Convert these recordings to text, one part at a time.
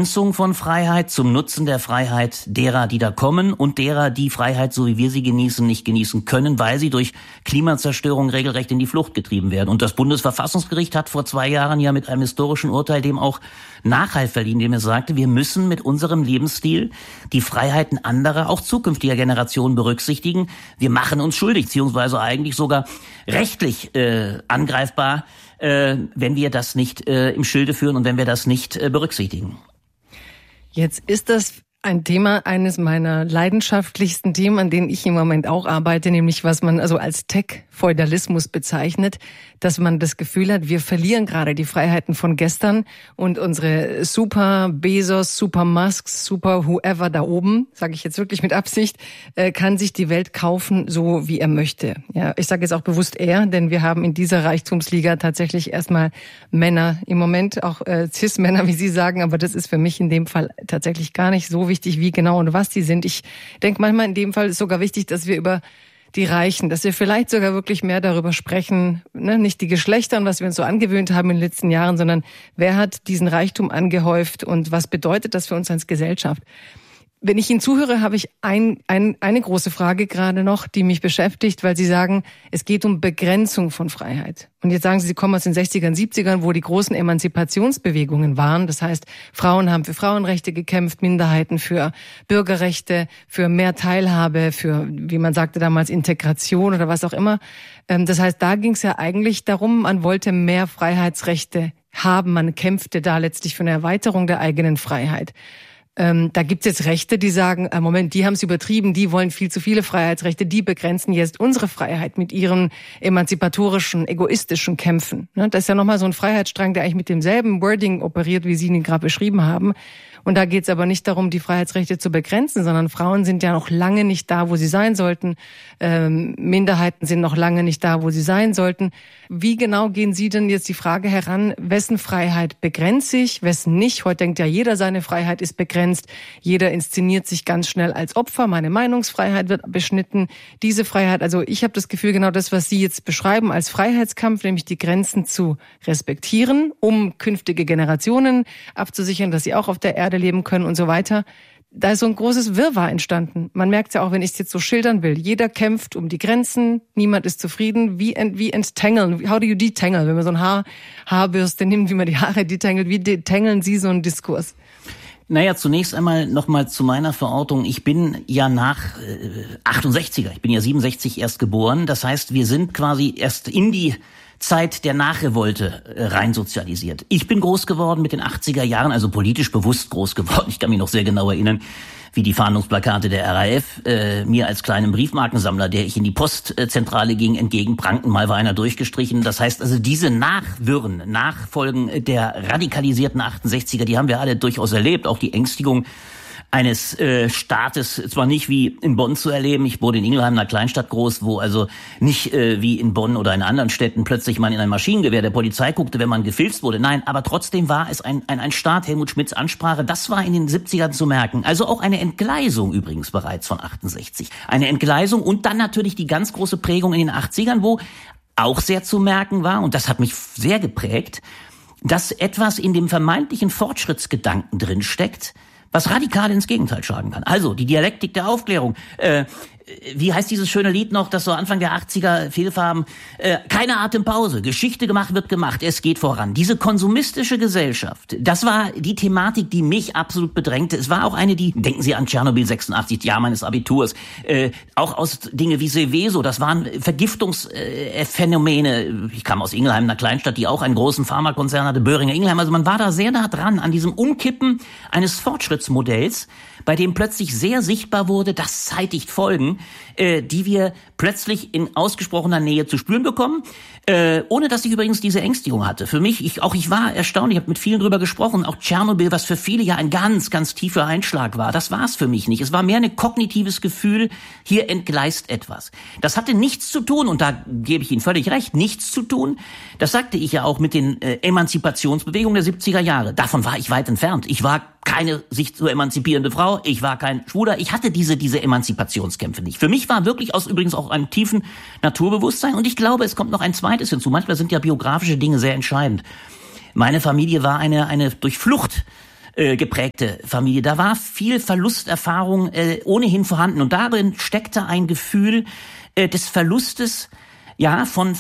Begrenzung von Freiheit, zum Nutzen der Freiheit derer, die da kommen und derer, die Freiheit, so wie wir sie genießen, nicht genießen können, weil sie durch Klimazerstörung regelrecht in die Flucht getrieben werden. Und das Bundesverfassungsgericht hat vor 2 Jahren ja mit einem historischen Urteil dem auch Nachhalt verliehen, indem es sagte, wir müssen mit unserem Lebensstil die Freiheiten anderer, auch zukünftiger Generationen berücksichtigen. Wir machen uns schuldig, beziehungsweise eigentlich sogar rechtlich angreifbar, wenn wir das nicht im Schilde führen und wenn wir das nicht berücksichtigen. Jetzt ist das ein Thema, eines meiner leidenschaftlichsten Themen, an denen ich im Moment auch arbeite, nämlich was man also als Tech-Feudalismus bezeichnet, dass man das Gefühl hat, wir verlieren gerade die Freiheiten von gestern und unsere Super Bezos, Super Musks, Super Whoever da oben, sage ich jetzt wirklich mit Absicht, kann sich die Welt kaufen, so wie er möchte. Ja, ich sage jetzt auch bewusst er, denn wir haben in dieser Reichtumsliga tatsächlich erstmal Männer im Moment, auch Cis-Männer, wie Sie sagen, aber das ist für mich in dem Fall tatsächlich gar nicht so wichtig, wie genau und was die sind. Ich denke manchmal in dem Fall ist sogar wichtig, dass wir über die Reichen, dass wir vielleicht sogar wirklich mehr darüber sprechen, ne? Nicht die Geschlechter und was wir uns so angewöhnt haben in den letzten Jahren, sondern wer hat diesen Reichtum angehäuft und was bedeutet das für uns als Gesellschaft? Wenn ich Ihnen zuhöre, habe ich eine große Frage gerade noch, die mich beschäftigt, weil Sie sagen, es geht um Begrenzung von Freiheit. Und jetzt sagen Sie, Sie kommen aus den 60ern, 70ern, wo die großen Emanzipationsbewegungen waren. Das heißt, Frauen haben für Frauenrechte gekämpft, Minderheiten für Bürgerrechte, für mehr Teilhabe, für, wie man sagte damals, Integration oder was auch immer. Das heißt, da ging es ja eigentlich darum, man wollte mehr Freiheitsrechte haben. Man kämpfte da letztlich für eine Erweiterung der eigenen Freiheit. Da gibt's jetzt Rechte, die sagen, Moment, die haben es übertrieben, die wollen viel zu viele Freiheitsrechte, die begrenzen jetzt unsere Freiheit mit ihren emanzipatorischen, egoistischen Kämpfen. Das ist ja nochmal so ein Freiheitsstrang, der eigentlich mit demselben Wording operiert, wie Sie ihn gerade beschrieben haben. Und da geht's aber nicht darum, die Freiheitsrechte zu begrenzen, sondern Frauen sind ja noch lange nicht da, wo sie sein sollten. Minderheiten sind noch lange nicht da, wo sie sein sollten. Wie genau gehen Sie denn jetzt die Frage heran, wessen Freiheit begrenze ich, wessen nicht? Heute denkt ja jeder, seine Freiheit ist begrenzt. Jeder inszeniert sich ganz schnell als Opfer. Meine Meinungsfreiheit wird beschnitten. Diese Freiheit, also ich habe das Gefühl, genau das, was Sie jetzt beschreiben als Freiheitskampf, nämlich die Grenzen zu respektieren, um künftige Generationen abzusichern, dass sie auch auf der Erde leben können und so weiter. Da ist so ein großes Wirrwarr entstanden. Man merkt es ja auch, wenn ich es jetzt so schildern will. Jeder kämpft um die Grenzen, niemand ist zufrieden. Wie enttangeln? How do you detangle? Wenn man so ein Haarbürste nimmt, wie man die Haare detangelt, wie detangeln Sie so einen Diskurs? Naja, zunächst einmal nochmal zu meiner Verortung. Ich bin ja nach 68er, ich bin ja 67 erst geboren. Das heißt, wir sind quasi erst in die Zeit der Nachrevolte rein sozialisiert. Ich bin groß geworden mit den 80er Jahren, also politisch bewusst groß geworden. Ich kann mich noch sehr genau erinnern, wie die Fahndungsplakate der RAF mir als kleinen Briefmarkensammler, der ich in die Postzentrale ging, entgegenprangten. Mal war einer durchgestrichen. Das heißt also, diese Nachfolgen der radikalisierten 68er, die haben wir alle durchaus erlebt. Auch die Ängstigung eines Staates, zwar nicht wie in Bonn zu erleben, ich wurde in Ingelheim, einer Kleinstadt, groß, wo also nicht wie in Bonn oder in anderen Städten plötzlich man in ein Maschinengewehr der Polizei guckte, wenn man gefilzt wurde. Nein, aber trotzdem war es ein Staat, Helmut Schmidts Ansprache, das war in den 70ern zu merken. Also auch eine Entgleisung übrigens bereits von 68. Eine Entgleisung und dann natürlich die ganz große Prägung in den 80ern, wo auch sehr zu merken war, und das hat mich sehr geprägt, dass etwas in dem vermeintlichen Fortschrittsgedanken drin steckt, was radikal ins Gegenteil schlagen kann. Also die Dialektik der Aufklärung. Wie heißt dieses schöne Lied noch, das so Anfang der 80er Fehlfarben? Keine Atempause, Geschichte gemacht wird gemacht, es geht voran. Diese konsumistische Gesellschaft, das war die Thematik, die mich absolut bedrängte. Es war auch eine, die, denken Sie an Tschernobyl 86, das Jahr meines Abiturs, auch aus Dinge wie Seveso, das waren Vergiftungsphänomene. Ich kam aus Ingelheim, einer Kleinstadt, die auch einen großen Pharmakonzern hatte, Böhringer Ingelheim. Also man war da sehr nah dran an diesem Umkippen eines Fortschrittsmodells, bei dem plötzlich sehr sichtbar wurde, das zeitigt Folgen, die wir plötzlich in ausgesprochener Nähe zu spüren bekommen, ohne dass ich übrigens diese Ängstigung hatte. Für mich, ich war erstaunt, ich habe mit vielen drüber gesprochen, auch Tschernobyl, was für viele ja ein ganz, ganz tiefer Einschlag war, das war es für mich nicht. Es war mehr ein kognitives Gefühl, hier entgleist etwas. Das hatte nichts zu tun, und da gebe ich Ihnen völlig recht, nichts zu tun, das sagte ich ja auch mit den Emanzipationsbewegungen der 70er Jahre. Davon war ich weit entfernt. Ich war keine sich zu emanzipierende Frau, ich war kein Schwuler, ich hatte diese Emanzipationskämpfe nicht. Für mich war wirklich aus übrigens auch einem tiefen Naturbewusstsein, und ich glaube, es kommt noch ein zweites hinzu. Manchmal sind ja biografische Dinge sehr entscheidend. Meine Familie war eine durch Flucht geprägte Familie. Da war viel Verlusterfahrung ohnehin vorhanden und darin steckte ein Gefühl des Verlustes, ja, von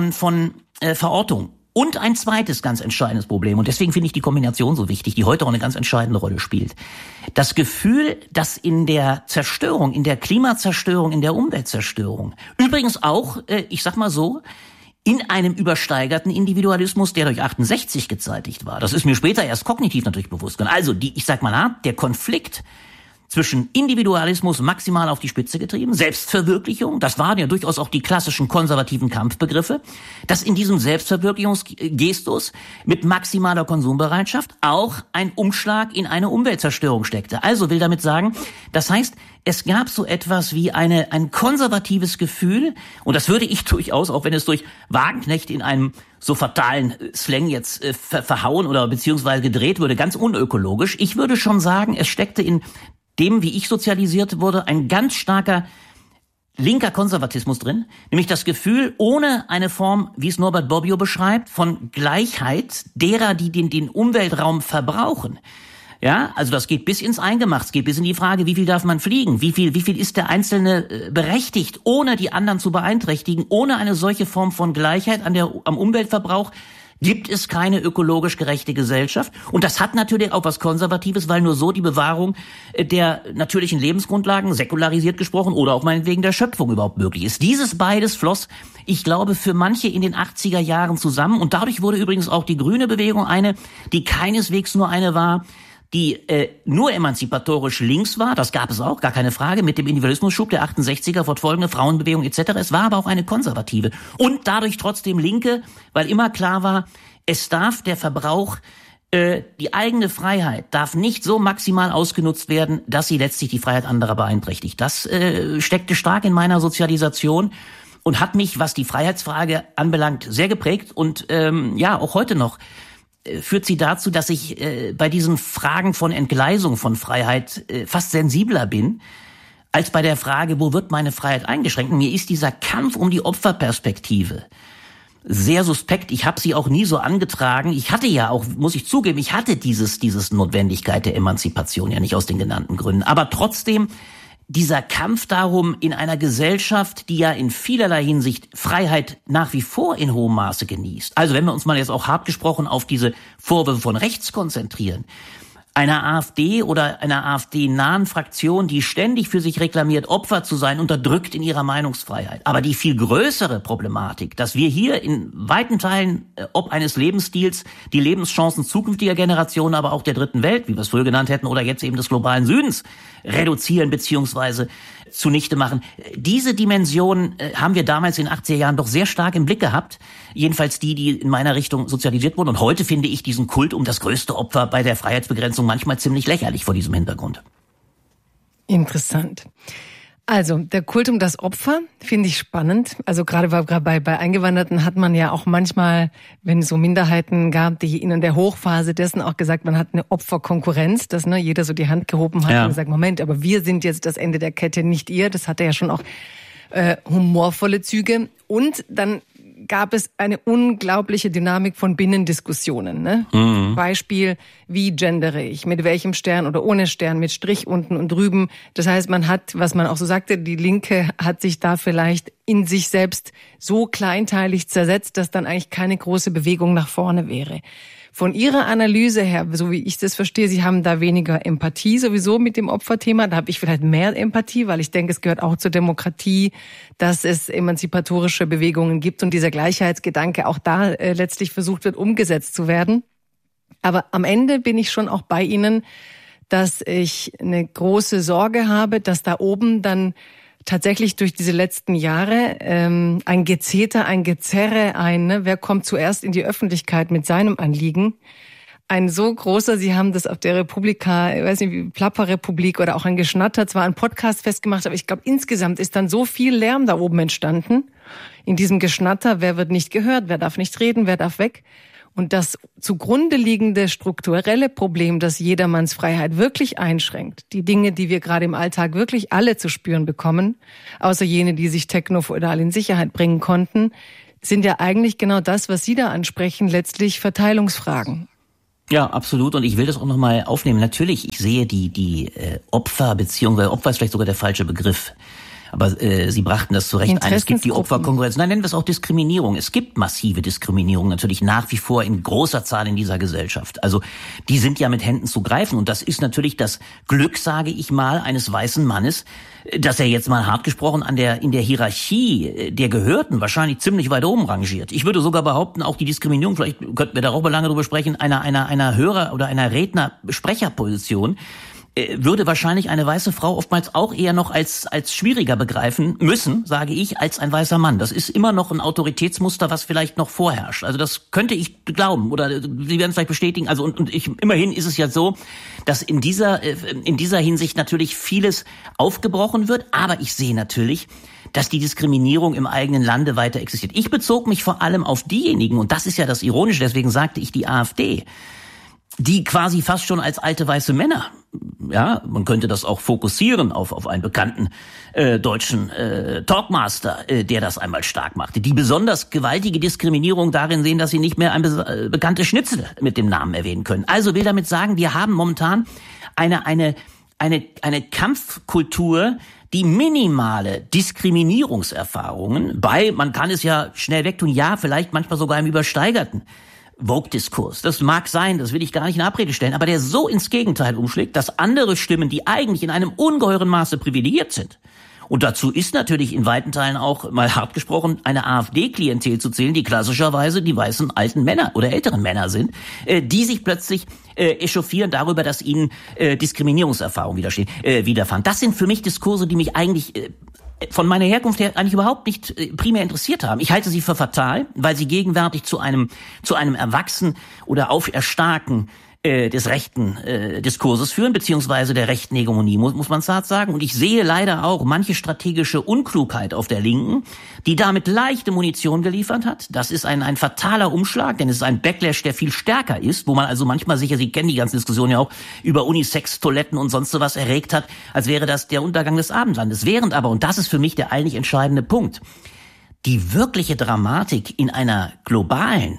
Verortung. Und ein zweites ganz entscheidendes Problem, und deswegen finde ich die Kombination so wichtig, die heute auch eine ganz entscheidende Rolle spielt. Das Gefühl, dass in der Zerstörung, in der Klimazerstörung, in der Umweltzerstörung, übrigens auch, ich sag mal so, in einem übersteigerten Individualismus, der durch 68 gezeitigt war. Das ist mir später erst kognitiv natürlich bewusst geworden. Also der Konflikt zwischen Individualismus maximal auf die Spitze getrieben, Selbstverwirklichung, das waren ja durchaus auch die klassischen konservativen Kampfbegriffe, dass in diesem Selbstverwirklichungsgestus mit maximaler Konsumbereitschaft auch ein Umschlag in eine Umweltzerstörung steckte. Also will damit sagen, das heißt, es gab so etwas wie ein konservatives Gefühl, und das würde ich durchaus, auch wenn es durch Wagenknecht in einem so fatalen Slang jetzt verhauen oder beziehungsweise gedreht würde, ganz unökologisch. Ich würde schon sagen, es steckte in dem, wie ich sozialisiert wurde, ein ganz starker linker Konservatismus drin, nämlich das Gefühl, ohne eine Form, wie es Norbert Bobbio beschreibt, von Gleichheit derer, die den Umweltraum verbrauchen. Ja, also das geht bis ins Eingemachte, es geht bis in die Frage, wie viel darf man fliegen, wie viel ist der Einzelne berechtigt, ohne die anderen zu beeinträchtigen, ohne eine solche Form von Gleichheit am Umweltverbrauch, gibt es keine ökologisch gerechte Gesellschaft. Und das hat natürlich auch was Konservatives, weil nur so die Bewahrung der natürlichen Lebensgrundlagen, säkularisiert gesprochen, oder auch meinetwegen der Schöpfung überhaupt möglich ist. Dieses beides floss, ich glaube, für manche in den 80er Jahren zusammen. Und dadurch wurde übrigens auch die grüne Bewegung eine, die keineswegs nur eine war, die nur emanzipatorisch links war, das gab es auch, gar keine Frage, mit dem Individualismusschub der 68er, fortfolgende Frauenbewegung etc. Es war aber auch eine konservative und dadurch trotzdem linke, weil immer klar war, es darf der Verbrauch, die eigene Freiheit darf nicht so maximal ausgenutzt werden, dass sie letztlich die Freiheit anderer beeinträchtigt. Das steckte stark in meiner Sozialisation und hat mich, was die Freiheitsfrage anbelangt, sehr geprägt und auch heute noch führt sie dazu, dass ich bei diesen Fragen von Entgleisung von Freiheit fast sensibler bin, als bei der Frage, wo wird meine Freiheit eingeschränkt? Und mir ist dieser Kampf um die Opferperspektive sehr suspekt. Ich habe sie auch nie so angetragen. Ich hatte ja auch, muss ich zugeben, ich hatte dieses Notwendigkeit der Emanzipation ja nicht aus den genannten Gründen. Aber trotzdem dieser Kampf darum, in einer Gesellschaft, die ja in vielerlei Hinsicht Freiheit nach wie vor in hohem Maße genießt. Also wenn wir uns mal jetzt auch hart gesprochen auf diese Vorwürfe von rechts konzentrieren, einer AfD oder einer AfD-nahen Fraktion, die ständig für sich reklamiert, Opfer zu sein, unterdrückt in ihrer Meinungsfreiheit. Aber die viel größere Problematik, dass wir hier in weiten Teilen, ob eines Lebensstils, die Lebenschancen zukünftiger Generationen, aber auch der dritten Welt, wie wir es früher genannt hätten, oder jetzt eben des globalen Südens, reduzieren bzw. zunichte machen. Diese Dimension haben wir damals in den 80er Jahren doch sehr stark im Blick gehabt. Jedenfalls die in meiner Richtung sozialisiert wurden. Und heute finde ich diesen Kult um das größte Opfer bei der Freiheitsbegrenzung manchmal ziemlich lächerlich vor diesem Hintergrund. Interessant. Also, der Kult um das Opfer finde ich spannend. Also gerade bei Eingewanderten hat man ja auch manchmal, wenn es so Minderheiten gab, die in der Hochphase dessen auch gesagt, man hat eine Opferkonkurrenz, dass jeder so die Hand gehoben hat und gesagt, Moment, aber wir sind jetzt das Ende der Kette, nicht ihr. Das hatte ja schon auch humorvolle Züge. Und dann gab es eine unglaubliche Dynamik von Binnendiskussionen. Ne? Mhm. Beispiel, wie gendere ich, mit welchem Stern oder ohne Stern, mit Strich unten und drüben. Das heißt, man hat, was man auch so sagte, die Linke hat sich da vielleicht in sich selbst so kleinteilig zersetzt, dass dann eigentlich keine große Bewegung nach vorne wäre. Von Ihrer Analyse her, so wie ich das verstehe, Sie haben da weniger Empathie sowieso mit dem Opferthema. Da habe ich vielleicht mehr Empathie, weil ich denke, es gehört auch zur Demokratie, dass es emanzipatorische Bewegungen gibt und dieser Gleichheitsgedanke auch da letztlich versucht wird, umgesetzt zu werden. Aber am Ende bin ich schon auch bei Ihnen, dass ich eine große Sorge habe, dass da oben dann tatsächlich durch diese letzten Jahre ein Gezeter, ein Gezerre, wer kommt zuerst in die Öffentlichkeit mit seinem Anliegen. Ein so großer, Sie haben das auf der Republika, ich weiß nicht, Plapperrepublik oder auch ein Geschnatter, zwar ein Podcast festgemacht, aber ich glaube, insgesamt ist dann so viel Lärm da oben entstanden. In diesem Geschnatter, wer wird nicht gehört, wer darf nicht reden, wer darf weg. Und das zugrunde liegende strukturelle Problem, das jedermanns Freiheit wirklich einschränkt, die Dinge, die wir gerade im Alltag wirklich alle zu spüren bekommen, außer jene, die sich technofeudal in Sicherheit bringen konnten, sind ja eigentlich genau das, was Sie da ansprechen, letztlich Verteilungsfragen. Ja, absolut. Und ich will das auch nochmal aufnehmen. Natürlich, ich sehe die Opfer, beziehungsweise Opfer ist vielleicht sogar der falsche Begriff. Aber Sie brachten das zu Recht ein. Es gibt die Opferkonkurrenz. Nein, nennen wir es auch Diskriminierung. Es gibt massive Diskriminierung natürlich nach wie vor in großer Zahl in dieser Gesellschaft. Also die sind ja mit Händen zu greifen. Und das ist natürlich das Glück, sage ich mal, eines weißen Mannes, dass er jetzt mal hart gesprochen in der Hierarchie der Gehörten wahrscheinlich ziemlich weit oben rangiert. Ich würde sogar behaupten, auch die Diskriminierung, vielleicht könnten wir darüber lange drüber sprechen, einer Hörer- oder einer Redner-Sprecherposition, würde wahrscheinlich eine weiße Frau oftmals auch eher noch als schwieriger begreifen müssen, sage ich, als ein weißer Mann. Das ist immer noch ein Autoritätsmuster, was vielleicht noch vorherrscht. Also das könnte ich glauben oder Sie werden es vielleicht bestätigen. Also und immerhin ist es ja so, dass in dieser Hinsicht natürlich vieles aufgebrochen wird. Aber ich sehe natürlich, dass die Diskriminierung im eigenen Lande weiter existiert. Ich bezog mich vor allem auf diejenigen, und das ist ja das Ironische, deswegen sagte ich die AfD, die quasi fast schon als alte weiße Männer, ja, man könnte das auch fokussieren auf einen bekannten deutschen Talkmaster, der das einmal stark machte, die besonders gewaltige Diskriminierung darin sehen, dass sie nicht mehr ein bekanntes Schnitzel mit dem Namen erwähnen können. Also will damit sagen, wir haben momentan eine Kampfkultur, die minimale Diskriminierungserfahrungen man kann es ja schnell wegtun, ja, vielleicht manchmal sogar im übersteigerten Woke-Diskurs. Das mag sein, das will ich gar nicht in Abrede stellen, aber der so ins Gegenteil umschlägt, dass andere Stimmen, die eigentlich in einem ungeheuren Maße privilegiert sind, und dazu ist natürlich in weiten Teilen auch, mal hart gesprochen, eine AfD-Klientel zu zählen, die klassischerweise die weißen alten Männer oder älteren Männer sind, die sich plötzlich echauffieren darüber, dass ihnen Diskriminierungserfahrungen widerfahren. Das sind für mich Diskurse, die mich eigentlich von meiner Herkunft her eigentlich überhaupt nicht primär interessiert haben. Ich halte sie für fatal, weil sie gegenwärtig zu einem Erwachsen oder Auferstarken des rechten Diskurses führen, beziehungsweise der rechten Hegemonie, muss man zart sagen. Und ich sehe leider auch manche strategische Unklugheit auf der Linken, die damit leichte Munition geliefert hat. Das ist ein fataler Umschlag, denn es ist ein Backlash, der viel stärker ist, wo man also manchmal sicher, Sie kennen die ganze Diskussion ja auch, über Unisex-Toiletten und sonst sowas erregt hat, als wäre das der Untergang des Abendlandes. Während aber, und das ist für mich der eigentlich entscheidende Punkt, die wirkliche Dramatik in einer globalen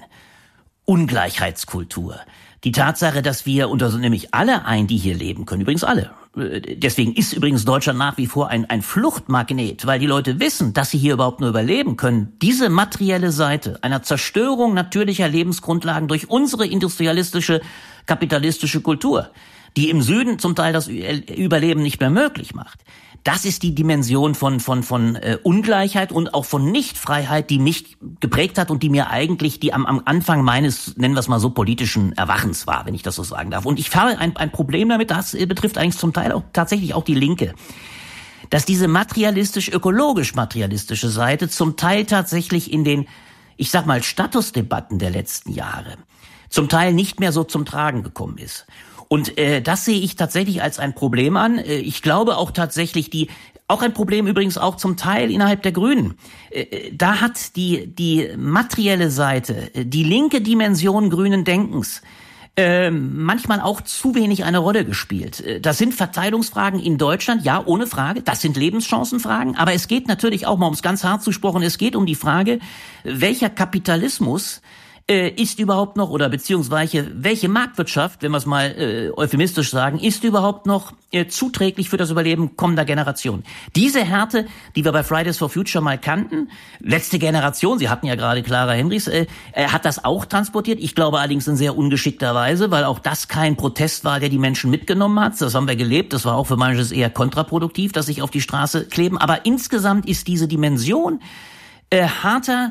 Ungleichheitskultur, die Tatsache, dass wir, und da sind nämlich alle ein, die hier leben können, übrigens alle. Deswegen ist übrigens Deutschland nach wie vor ein Fluchtmagnet, weil die Leute wissen, dass sie hier überhaupt nur überleben können. Diese materielle Seite einer Zerstörung natürlicher Lebensgrundlagen durch unsere industrialistische, kapitalistische Kultur, die im Süden zum Teil das Überleben nicht mehr möglich macht. Das ist die Dimension von Ungleichheit und auch von Nichtfreiheit, die mich geprägt hat und die mir eigentlich am Anfang meines, nennen wir es mal so, politischen Erwachens war, wenn ich das so sagen darf. Und ich habe ein Problem damit, das betrifft eigentlich zum Teil auch tatsächlich auch die Linke, dass diese ökologisch-materialistische Seite zum Teil tatsächlich in den, ich sag mal, Statusdebatten der letzten Jahre zum Teil nicht mehr so zum Tragen gekommen ist. Und das sehe ich tatsächlich als ein Problem an. Ich glaube auch tatsächlich auch ein Problem übrigens auch zum Teil innerhalb der Grünen. Da hat die materielle Seite, die linke Dimension grünen Denkens, manchmal auch zu wenig eine Rolle gespielt. Das sind Verteilungsfragen in Deutschland, ja, ohne Frage. Das sind Lebenschancenfragen. Aber es geht natürlich auch mal, um es ganz hart zu sprechen, es geht um die Frage, welcher Kapitalismus ist überhaupt noch, oder beziehungsweise welche Marktwirtschaft, wenn wir es mal euphemistisch sagen, ist überhaupt noch zuträglich für das Überleben kommender Generationen. Diese Härte, die wir bei Fridays for Future mal kannten, letzte Generation, Sie hatten ja gerade Clara Henrichs, hat das auch transportiert. Ich glaube allerdings in sehr ungeschickter Weise, weil auch das kein Protest war, der die Menschen mitgenommen hat. Das haben wir gelebt. Das war auch für manches eher kontraproduktiv, dass sich auf die Straße kleben. Aber insgesamt ist diese Dimension harter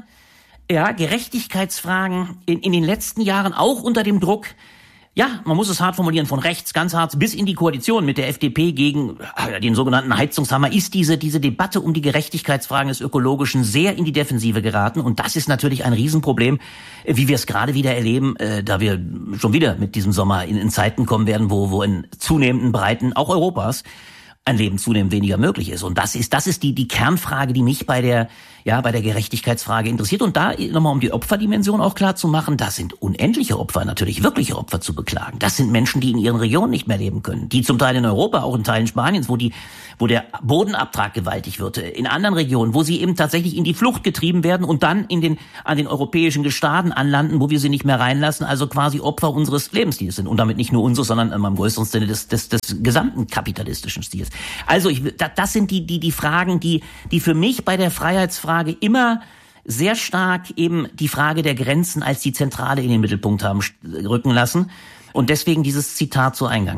Gerechtigkeitsfragen in den letzten Jahren auch unter dem Druck, ja, man muss es hart formulieren, von rechts, ganz hart, bis in die Koalition mit der FDP gegen den sogenannten Heizungshammer, ist diese Debatte um die Gerechtigkeitsfragen des Ökologischen sehr in die Defensive geraten. Und das ist natürlich ein Riesenproblem, wie wir es gerade wieder erleben, da wir schon wieder mit diesem Sommer in Zeiten kommen werden, wo in zunehmenden Breiten, auch Europas, ein Leben zunehmend weniger möglich ist. Und das ist die Kernfrage, die mich bei der ja, bei der Gerechtigkeitsfrage interessiert. Und da nochmal, um die Opferdimension auch klar zu machen, da sind unendliche Opfer, natürlich wirkliche Opfer zu beklagen. Das sind Menschen, die in ihren Regionen nicht mehr leben können, die zum Teil in Europa, auch in Teilen Spaniens, wo der Bodenabtrag gewaltig wird, in anderen Regionen, wo sie eben tatsächlich in die Flucht getrieben werden und dann an den europäischen Gestaden anlanden, wo wir sie nicht mehr reinlassen, also quasi Opfer unseres Lebensstils sind. Und damit nicht nur unseres, sondern im größeren Sinne des gesamten kapitalistischen Stils. Also das sind die Fragen, die für mich bei der Freiheitsfrage immer sehr stark eben die Frage der Grenzen als die Zentrale in den Mittelpunkt haben rücken lassen. Und deswegen dieses Zitat zu Eingang.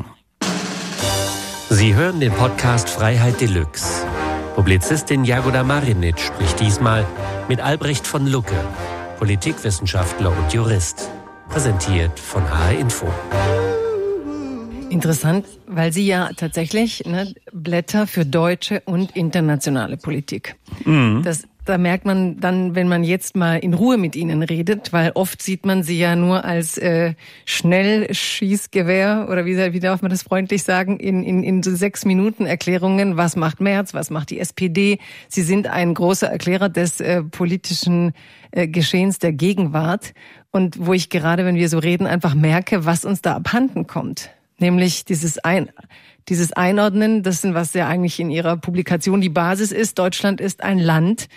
Sie hören den Podcast Freiheit Deluxe. Publizistin Jagoda Marinic spricht diesmal mit Albrecht von Lucke, Politikwissenschaftler und Jurist. Präsentiert von HR Info. Interessant, weil Sie ja tatsächlich Blätter für deutsche und internationale Politik. Mhm. Da merkt man dann, wenn man jetzt mal in Ruhe mit Ihnen redet, weil oft sieht man Sie ja nur als Schnellschießgewehr oder wie darf man das freundlich sagen, in 6 Minuten Erklärungen, was macht Merz, was macht die SPD. Sie sind ein großer Erklärer des politischen Geschehens der Gegenwart. Und wo ich gerade, wenn wir so reden, einfach merke, was uns da abhanden kommt. Nämlich dieses Einordnen, was ja eigentlich in Ihrer Publikation die Basis ist. Deutschland ist ein Land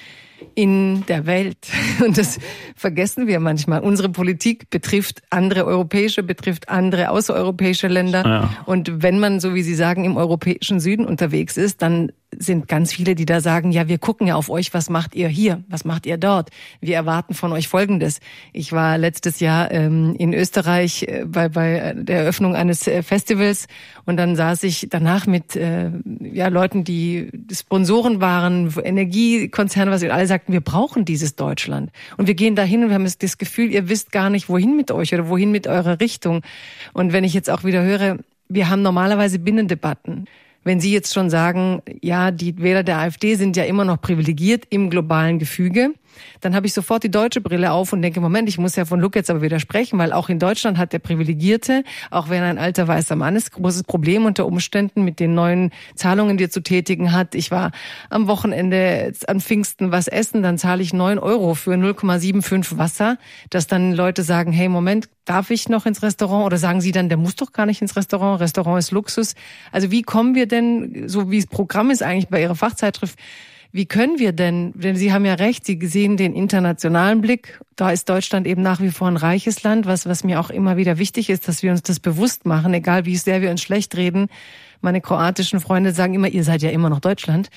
in der Welt. Und das vergessen wir manchmal. Unsere Politik betrifft andere europäische, betrifft andere außereuropäische Länder. Ja. Und wenn man, so wie Sie sagen, im europäischen Süden unterwegs ist, dann sind ganz viele, die da sagen, ja, wir gucken ja auf euch, was macht ihr hier, was macht ihr dort? Wir erwarten von euch Folgendes. Ich war letztes Jahr in Österreich bei der Eröffnung eines Festivals und dann saß ich danach mit Leuten, die Sponsoren waren, Energiekonzerne, was wir alle sagten, wir brauchen dieses Deutschland. Und wir gehen dahin und wir haben das Gefühl, ihr wisst gar nicht, wohin mit euch oder wohin mit eurer Richtung. Und wenn ich jetzt auch wieder höre, wir haben normalerweise Binnendebatten. Wenn Sie jetzt schon sagen, ja, die Wähler der AfD sind ja immer noch privilegiert im globalen Gefüge, dann habe ich sofort die deutsche Brille auf und denke, Moment, ich muss ja von Lucke jetzt aber widersprechen, weil auch in Deutschland hat der Privilegierte, auch wenn er ein alter weißer Mann ist, großes Problem unter Umständen mit den neuen Zahlungen, die er zu tätigen hat. Ich war am Wochenende an Pfingsten was essen, dann zahle ich 9 € für 0,75 Wasser, dass dann Leute sagen, hey, Moment, darf ich noch ins Restaurant? Oder sagen Sie dann, der muss doch gar nicht ins Restaurant, Restaurant ist Luxus. Also wie kommen wir denn, so wie das Programm ist eigentlich bei Ihrer Fachzeitschrift, wie können wir denn Sie haben ja recht, Sie sehen den internationalen Blick, da ist Deutschland eben nach wie vor ein reiches Land, was mir auch immer wieder wichtig ist, dass wir uns das bewusst machen, egal wie sehr wir uns schlecht reden. Meine kroatischen Freunde sagen immer, ihr seid ja immer noch Deutschland.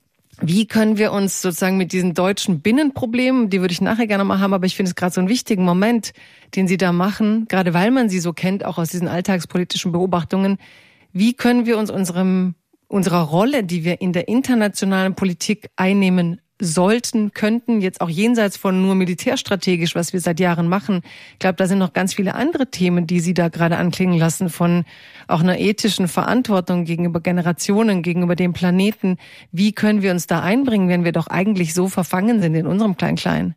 Wie können wir uns sozusagen mit diesen deutschen Binnenproblemen, die würde ich nachher gerne mal haben, aber ich finde es gerade so einen wichtigen Moment, den Sie da machen, gerade weil man Sie so kennt, auch aus diesen alltagspolitischen Beobachtungen, wie können wir uns unserer Rolle, die wir in der internationalen Politik einnehmen sollten, könnten, jetzt auch jenseits von nur militärstrategisch, was wir seit Jahren machen. Ich glaube, da sind noch ganz viele andere Themen, die Sie da gerade anklingen lassen, von auch einer ethischen Verantwortung gegenüber Generationen, gegenüber dem Planeten. Wie können wir uns da einbringen, wenn wir doch eigentlich so verfangen sind in unserem Klein-Klein?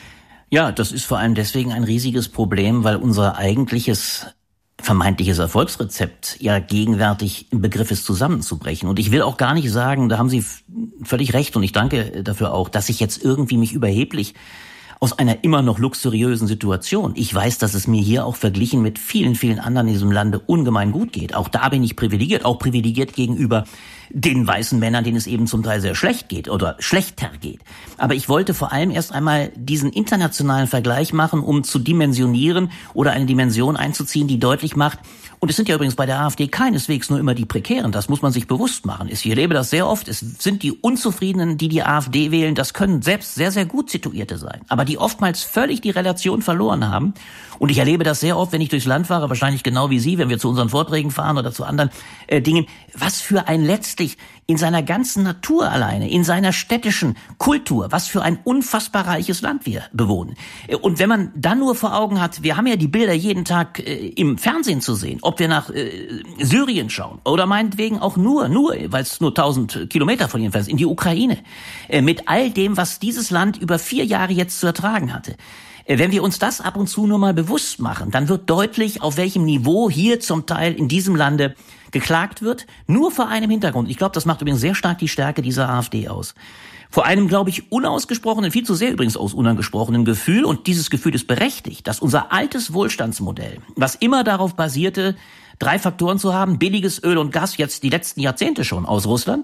Ja, das ist vor allem deswegen ein riesiges Problem, weil unser eigentliches vermeintliches Erfolgsrezept ja gegenwärtig im Begriff ist, zusammenzubrechen. Und ich will auch gar nicht sagen, da haben Sie völlig recht und ich danke dafür auch, dass ich jetzt irgendwie mich überheblich aus einer immer noch luxuriösen Situation. Ich weiß, dass es mir hier auch verglichen mit vielen, vielen anderen in diesem Lande ungemein gut geht. Auch da bin ich privilegiert, auch privilegiert gegenüber den weißen Männern, denen es eben zum Teil sehr schlecht geht oder schlechter geht. Aber ich wollte vor allem erst einmal diesen internationalen Vergleich machen, um zu dimensionieren oder eine Dimension einzuziehen, die deutlich macht, und es sind ja übrigens bei der AfD keineswegs nur immer die Prekären, das muss man sich bewusst machen. Ich erlebe das sehr oft, es sind die Unzufriedenen, die AfD wählen, das können selbst sehr, sehr gut Situierte sein, aber die oftmals völlig die Relation verloren haben. Und ich erlebe das sehr oft, wenn ich durchs Land fahre, wahrscheinlich genau wie Sie, wenn wir zu unseren Vorträgen fahren oder zu anderen Dingen, was für ein letztlich in seiner ganzen Natur alleine, in seiner städtischen Kultur, was für ein unfassbar reiches Land wir bewohnen. Und wenn man dann nur vor Augen hat, wir haben ja die Bilder jeden Tag im Fernsehen zu sehen, ob wir nach Syrien schauen oder meinetwegen auch nur, weil es nur 1000 Kilometer von hier ist, in die Ukraine, mit all dem, was dieses Land über 4 Jahre jetzt zu ertragen hatte. Wenn wir uns das ab und zu nur mal bewusst machen, dann wird deutlich, auf welchem Niveau hier zum Teil in diesem Lande geklagt wird, nur vor einem Hintergrund. Ich glaube, das macht übrigens sehr stark die Stärke dieser AfD aus. Vor einem, glaube ich, unausgesprochenen, viel zu sehr übrigens aus unangesprochenen Gefühl, und dieses Gefühl ist berechtigt, dass unser altes Wohlstandsmodell, was immer darauf basierte, 3 Faktoren zu haben: billiges Öl und Gas, jetzt die letzten Jahrzehnte schon aus Russland,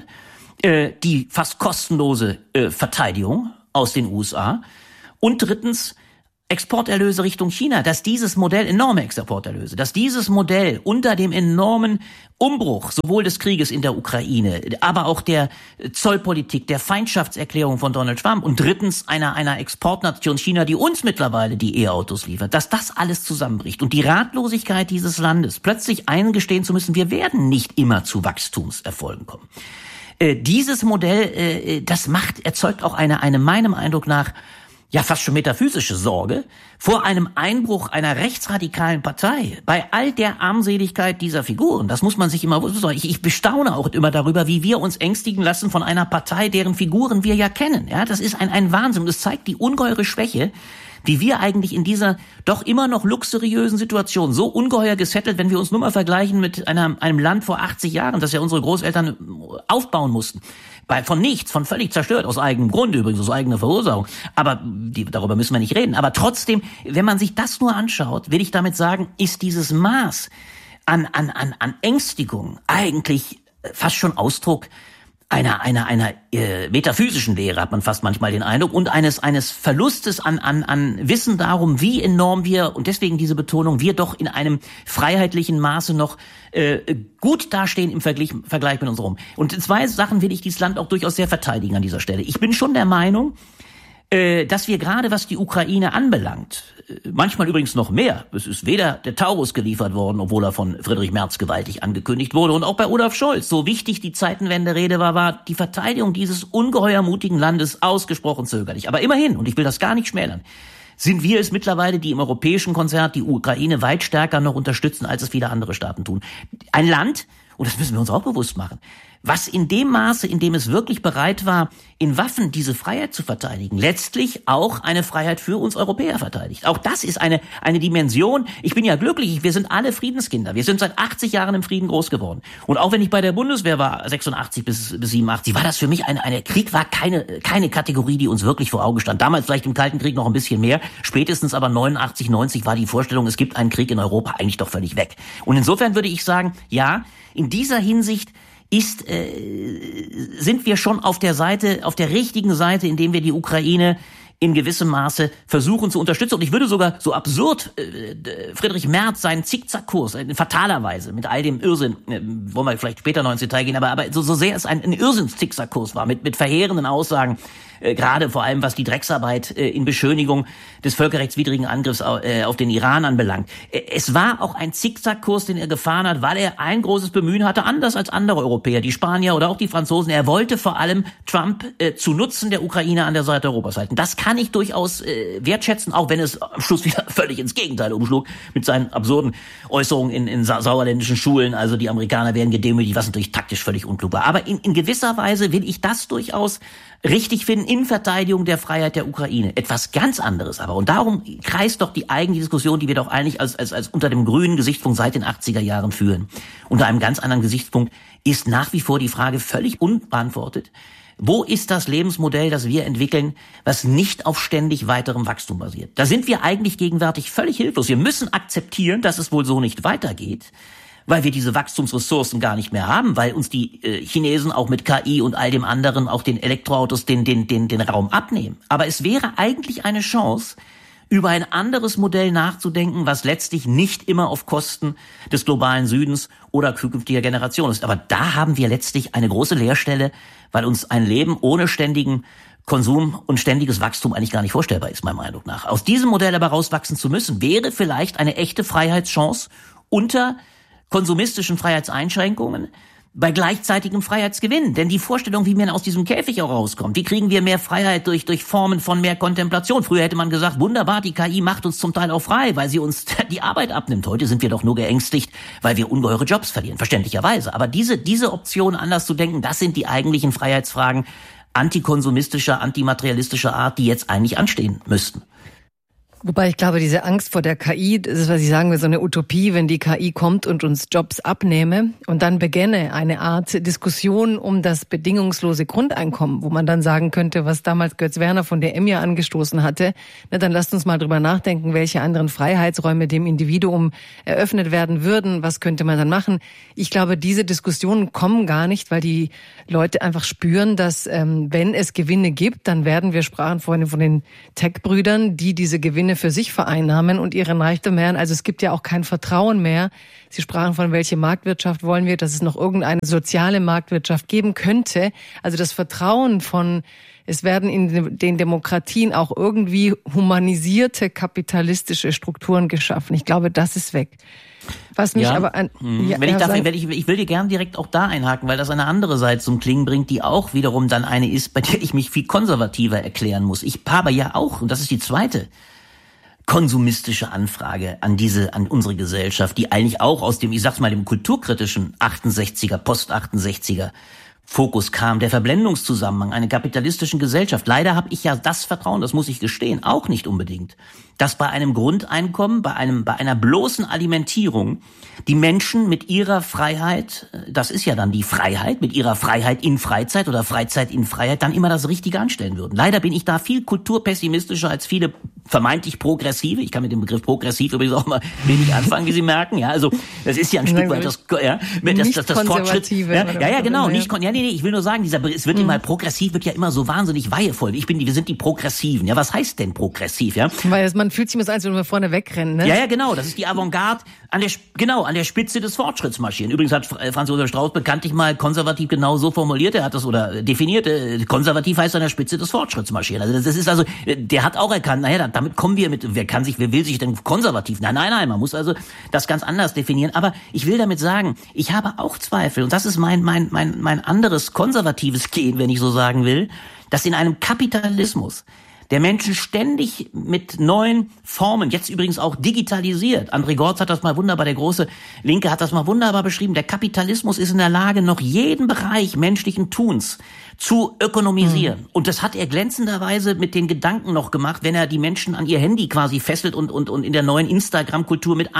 die fast kostenlose Verteidigung aus den USA und drittens Exporterlöse Richtung China, dass dieses Modell, enorme Exporterlöse, dass dieses Modell unter dem enormen Umbruch sowohl des Krieges in der Ukraine, aber auch der Zollpolitik, der Feindschaftserklärung von Donald Trump und drittens einer Exportnation China, die uns mittlerweile die E-Autos liefert, dass das alles zusammenbricht und die Ratlosigkeit dieses Landes, plötzlich eingestehen zu müssen, wir werden nicht immer zu Wachstumserfolgen kommen. Dieses Modell, erzeugt auch eine meinem Eindruck nach ja fast schon metaphysische Sorge vor einem Einbruch einer rechtsradikalen Partei. Bei all der Armseligkeit dieser Figuren, das muss man sich immer, ich bestaune auch immer darüber, wie wir uns ängstigen lassen von einer Partei, deren Figuren wir ja kennen. Ja, das ist ein Wahnsinn und es zeigt die ungeheure Schwäche, wie wir eigentlich in dieser doch immer noch luxuriösen Situation so ungeheuer gesettelt, wenn wir uns nur mal vergleichen mit einem Land vor 80 Jahren, das ja unsere Großeltern aufbauen mussten. Von nichts, von völlig zerstört, aus eigenem Grund übrigens, aus eigener Verursachung. Aber darüber müssen wir nicht reden. Aber trotzdem, wenn man sich das nur anschaut, will ich damit sagen, ist dieses Maß an Ängstigung eigentlich fast schon Ausdruck einer metaphysischen Lehre, hat man fast manchmal den Eindruck, und eines Verlustes an Wissen darum, wie enorm wir, und deswegen diese Betonung, wir doch in einem freiheitlichen Maße noch gut dastehen im Vergleich mit unserem. Und 2 Sachen will ich dieses Land auch durchaus sehr verteidigen an dieser Stelle. Ich bin schon der Meinung, dass wir gerade, was die Ukraine anbelangt, manchmal übrigens noch mehr, es ist weder der Taurus geliefert worden, obwohl er von Friedrich Merz gewaltig angekündigt wurde, und auch bei Olaf Scholz, so wichtig die Zeitenwende-Rede war die Verteidigung dieses ungeheuer mutigen Landes ausgesprochen zögerlich. Aber immerhin, und ich will das gar nicht schmälern, sind wir es mittlerweile, die im europäischen Konzert die Ukraine weit stärker noch unterstützen, als es viele andere Staaten tun. Ein Land, und das müssen wir uns auch bewusst machen, was in dem Maße, in dem es wirklich bereit war, in Waffen diese Freiheit zu verteidigen, letztlich auch eine Freiheit für uns Europäer verteidigt. Auch das ist eine Dimension. Ich bin ja glücklich, wir sind alle Friedenskinder. Wir sind seit 80 Jahren im Frieden groß geworden. Und auch wenn ich bei der Bundeswehr war, 86 bis 87, war das für mich Krieg war keine Kategorie, die uns wirklich vor Augen stand. Damals vielleicht im Kalten Krieg noch ein bisschen mehr. Spätestens aber 89, 90 war die Vorstellung, es gibt einen Krieg in Europa, eigentlich doch völlig weg. Und insofern würde ich sagen, ja, in dieser Hinsicht sind wir schon auf der richtigen Seite, indem wir die Ukraine in gewissem Maße versuchen zu unterstützen. Und ich würde sogar, so absurd Friedrich Merz seinen Zickzackkurs, fatalerweise, mit all dem Irrsinn, wollen wir vielleicht später noch ins Detail gehen, aber so sehr es ein Irrsinns-Zickzackkurs war, mit verheerenden Aussagen, gerade vor allem was die Drecksarbeit in Beschönigung des völkerrechtswidrigen Angriffs auf den Iran anbelangt. Es war auch ein Zickzackkurs, den er gefahren hat, weil er ein großes Bemühen hatte, anders als andere Europäer, die Spanier oder auch die Franzosen. Er wollte vor allem Trump zu Nutzen der Ukraine an der Seite Europas halten. Das kann ich durchaus wertschätzen, auch wenn es am Schluss wieder völlig ins Gegenteil umschlug mit seinen absurden Äußerungen in sauerländischen Schulen. Also die Amerikaner werden gedemütigt, was natürlich taktisch völlig unklug war. Aber in gewisser Weise will ich das durchaus richtig finden in Verteidigung der Freiheit der Ukraine. Etwas ganz anderes aber. Und darum kreist doch die eigentliche Diskussion, die wir doch eigentlich als unter dem grünen Gesichtspunkt seit den 80er Jahren führen. Unter einem ganz anderen Gesichtspunkt ist nach wie vor die Frage völlig unbeantwortet: Wo ist das Lebensmodell, das wir entwickeln, was nicht auf ständig weiterem Wachstum basiert? Da sind wir eigentlich gegenwärtig völlig hilflos. Wir müssen akzeptieren, dass es wohl so nicht weitergeht, weil wir diese Wachstumsressourcen gar nicht mehr haben, weil uns die Chinesen auch mit KI und all dem anderen, auch den Elektroautos, den Raum abnehmen. Aber es wäre eigentlich eine Chance, über ein anderes Modell nachzudenken, was letztlich nicht immer auf Kosten des globalen Südens oder künftiger Generationen ist. Aber da haben wir letztlich eine große Leerstelle, weil uns ein Leben ohne ständigen Konsum und ständiges Wachstum eigentlich gar nicht vorstellbar ist, meiner Meinung nach. Aus diesem Modell aber rauswachsen zu müssen, wäre vielleicht eine echte Freiheitschance unter konsumistischen Freiheitseinschränkungen bei gleichzeitigem Freiheitsgewinn. Denn die Vorstellung, wie man aus diesem Käfig auch rauskommt, wie kriegen wir mehr Freiheit durch Formen von mehr Kontemplation? Früher hätte man gesagt, wunderbar, die KI macht uns zum Teil auch frei, weil sie uns die Arbeit abnimmt. Heute sind wir doch nur geängstigt, weil wir ungeheure Jobs verlieren, verständlicherweise. Aber diese Option, anders zu denken, das sind die eigentlichen Freiheitsfragen antikonsumistischer, antimaterialistischer Art, die jetzt eigentlich anstehen müssten. Wobei ich glaube, diese Angst vor der KI, das ist, was ich sagen will, so eine Utopie, wenn die KI kommt und uns Jobs abnehme und dann beginne eine Art Diskussion um das bedingungslose Grundeinkommen, wo man dann sagen könnte, was damals Götz Werner von der EMIA angestoßen hatte, dann lasst uns mal drüber nachdenken, welche anderen Freiheitsräume dem Individuum eröffnet werden würden, was könnte man dann machen. Ich glaube, diese Diskussionen kommen gar nicht, weil die Leute einfach spüren, dass wenn es Gewinne gibt, dann werden, wir sprachen vorhin von den Tech-Brüdern, die diese Gewinne für sich vereinnahmen und ihren Reichtum mehren. Also es gibt ja auch kein Vertrauen mehr. Sie sprachen von, welche Marktwirtschaft wollen wir, dass es noch irgendeine soziale Marktwirtschaft geben könnte. Also das Vertrauen von, es werden in den Demokratien auch irgendwie humanisierte kapitalistische Strukturen geschaffen. Ich glaube, das ist weg. Was mich aber an... Ja, ich will dir gerne direkt auch da einhaken, weil das eine andere Seite zum Klingen bringt, die auch wiederum dann eine ist, bei der ich mich viel konservativer erklären muss. Ich habe ja auch, und das ist die zweite konsumistische Anfrage an unsere Gesellschaft, die eigentlich auch aus dem, ich sag's mal, dem kulturkritischen 68er, Post-68er Fokus kam, der Verblendungszusammenhang einer kapitalistischen Gesellschaft. Leider habe ich ja das Vertrauen, das muss ich gestehen, auch nicht unbedingt, dass bei einem Grundeinkommen, bei einer bloßen Alimentierung die Menschen mit ihrer Freiheit, das ist ja dann die Freiheit, mit ihrer Freiheit in Freizeit oder Freizeit in Freiheit, dann immer das Richtige anstellen würden. Leider bin ich da viel kulturpessimistischer als viele vermeintlich Progressive. Ich kann mit dem Begriff progressiv übrigens auch mal wenig anfangen, wie Sie merken. Ja, also das ist ja ein Stück weit das Fortschritt. Ja, genau. Ich will nur sagen, es wird immer progressiv, wird ja immer so wahnsinnig weihevoll. Wir sind die Progressiven. Ja, was heißt denn progressiv? Ja, weil man fühlt sich immer so, als wenn wir vorne wegrennen. Ne? Ja, genau. Das ist die Avantgarde an der Spitze des Fortschritts marschieren. Übrigens hat Franz Josef Strauß bekanntlich mal konservativ genau so formuliert. Er hat das oder definiert. Konservativ heißt an der Spitze des Fortschritts marschieren. Also das ist der hat auch erkannt. Naja, damit kommen wir mit. Wer will sich denn konservativ? Nein. Man muss also das ganz anders definieren. Aber ich will damit sagen, ich habe auch Zweifel und das ist mein anderes konservatives Gen, wenn ich so sagen will, dass in einem Kapitalismus der Menschen ständig mit neuen Formen, jetzt übrigens auch digitalisiert. André Gortz hat das mal wunderbar, der große Linke hat das mal wunderbar beschrieben. Der Kapitalismus ist in der Lage, noch jeden Bereich menschlichen Tuns zu ökonomisieren. Und das hat er glänzenderweise mit den Gedanken noch gemacht, wenn er die Menschen an ihr Handy quasi fesselt und in der neuen Instagram-Kultur mit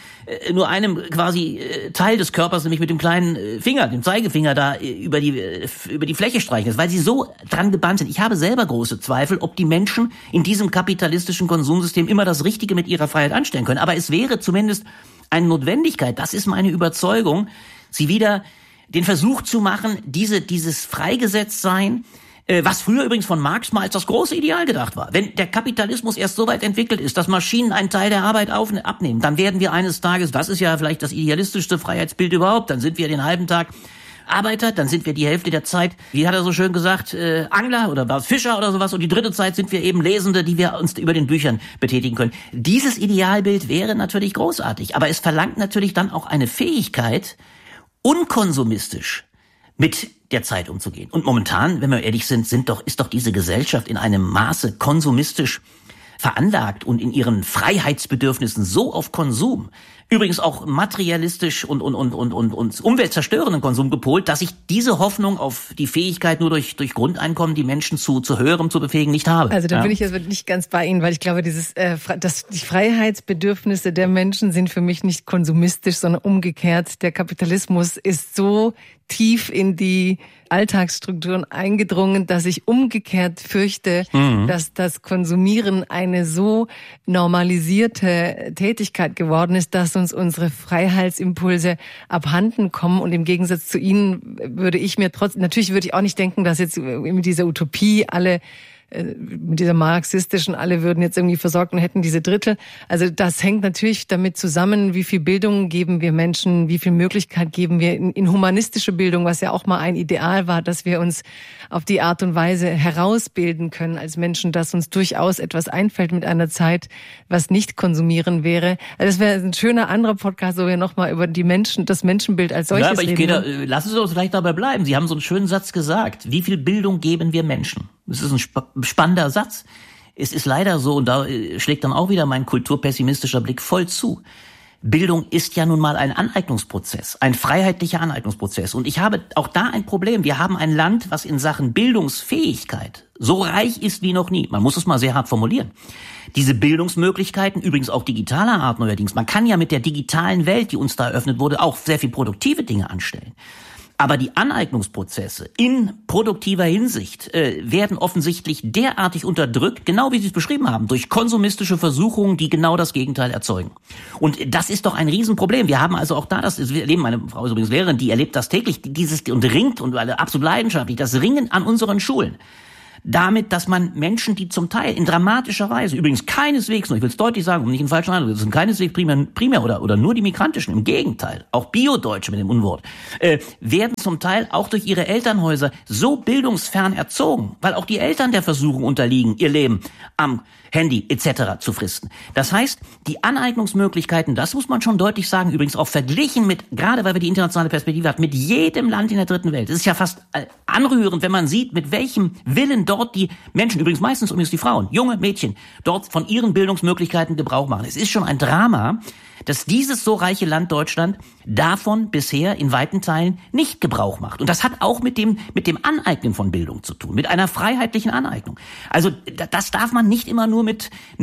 nur einem quasi Teil des Körpers, nämlich mit dem kleinen Finger, dem Zeigefinger da über die Fläche streichelt, weil sie so dran gebannt sind. Ich habe selber große Zweifel, ob die Menschen in diesem kapitalistischen Konsumsystem immer das Richtige mit ihrer Freiheit anstellen können. Aber es wäre zumindest eine Notwendigkeit, das ist meine Überzeugung, sie wieder den Versuch zu machen, dieses Freigesetztsein, was früher übrigens von Marx mal als das große Ideal gedacht war. Wenn der Kapitalismus erst so weit entwickelt ist, dass Maschinen einen Teil der Arbeit abnehmen, dann werden wir eines Tages, das ist ja vielleicht das idealistischste Freiheitsbild überhaupt, dann sind wir den halben Tag Arbeiter, dann sind wir die Hälfte der Zeit, wie hat er so schön gesagt, Angler oder Fischer oder sowas, und die dritte Zeit sind wir eben Lesende, die wir uns über den Büchern betätigen können. Dieses Idealbild wäre natürlich großartig, aber es verlangt natürlich dann auch eine Fähigkeit, unkonsumistisch mit der Zeit umzugehen. Und momentan, wenn wir ehrlich sind, ist doch diese Gesellschaft in einem Maße konsumistisch veranlagt und in ihren Freiheitsbedürfnissen so auf Konsum, übrigens auch materialistisch und umweltzerstörenden Konsum gepolt, dass ich diese Hoffnung auf die Fähigkeit nur durch Grundeinkommen die Menschen zu Höherem zu befähigen nicht habe. Also da bin ich jetzt nicht ganz bei Ihnen, weil ich glaube, die Freiheitsbedürfnisse der Menschen sind für mich nicht konsumistisch, sondern umgekehrt. Der Kapitalismus ist so tief in die Alltagsstrukturen eingedrungen, dass ich umgekehrt fürchte, dass das Konsumieren eine so normalisierte Tätigkeit geworden ist, dass uns unsere Freiheitimpulse abhanden kommen. Und im Gegensatz zu Ihnen natürlich würde ich auch nicht denken, dass jetzt mit dieser Utopie mit dieser marxistischen, alle würden jetzt irgendwie versorgt und hätten diese Drittel. Also das hängt natürlich damit zusammen, wie viel Bildung geben wir Menschen, wie viel Möglichkeit geben wir in humanistische Bildung, was ja auch mal ein Ideal war, dass wir uns auf die Art und Weise herausbilden können als Menschen, dass uns durchaus etwas einfällt mit einer Zeit, was nicht konsumieren wäre. Also das wäre ein schöner anderer Podcast, wo wir nochmal über das Menschenbild als solches reden. Lassen Sie uns vielleicht dabei bleiben. Sie haben so einen schönen Satz gesagt. Wie viel Bildung geben wir Menschen? Das ist ein spannender Satz. Es ist leider so, und da schlägt dann auch wieder mein kulturpessimistischer Blick voll zu. Bildung ist ja nun mal ein Aneignungsprozess, ein freiheitlicher Aneignungsprozess. Und ich habe auch da ein Problem. Wir haben ein Land, was in Sachen Bildungsfähigkeit so reich ist wie noch nie. Man muss es mal sehr hart formulieren. Diese Bildungsmöglichkeiten, übrigens auch digitaler Art neuerdings, man kann ja mit der digitalen Welt, die uns da eröffnet wurde, auch sehr viel produktive Dinge anstellen. Aber die Aneignungsprozesse in produktiver Hinsicht werden offensichtlich derartig unterdrückt, genau wie Sie es beschrieben haben, durch konsumistische Versuchungen, die genau das Gegenteil erzeugen. Und das ist doch ein Riesenproblem. Wir haben also auch da das Leben, meine Frau ist übrigens Lehrerin, die erlebt das täglich, dieses und ringt und absolut leidenschaftlich, das Ringen an unseren Schulen. Damit, dass man Menschen, die zum Teil in dramatischer Weise, übrigens keineswegs, ich will es deutlich sagen, um nicht einen falschen Eindruck, das sind keineswegs primär oder nur die Migrantischen, im Gegenteil, auch Bio-Deutsche mit dem Unwort, werden zum Teil auch durch ihre Elternhäuser so bildungsfern erzogen, weil auch die Eltern der Versuchung unterliegen, ihr Leben am Handy etc. zu fristen. Das heißt, die Aneignungsmöglichkeiten, das muss man schon deutlich sagen, übrigens auch verglichen mit, gerade weil wir die internationale Perspektive haben, mit jedem Land in der dritten Welt. Es ist ja fast anrührend, wenn man sieht, mit welchem Willen dort die Menschen, übrigens meistens übrigens die Frauen, junge Mädchen, dort von ihren Bildungsmöglichkeiten Gebrauch machen. Es ist schon ein Drama, dass dieses so reiche Land Deutschland davon bisher in weiten Teilen nicht Gebrauch macht. Und das hat auch mit dem Aneignen von Bildung zu tun, mit einer freiheitlichen Aneignung. Also das darf man nicht immer nur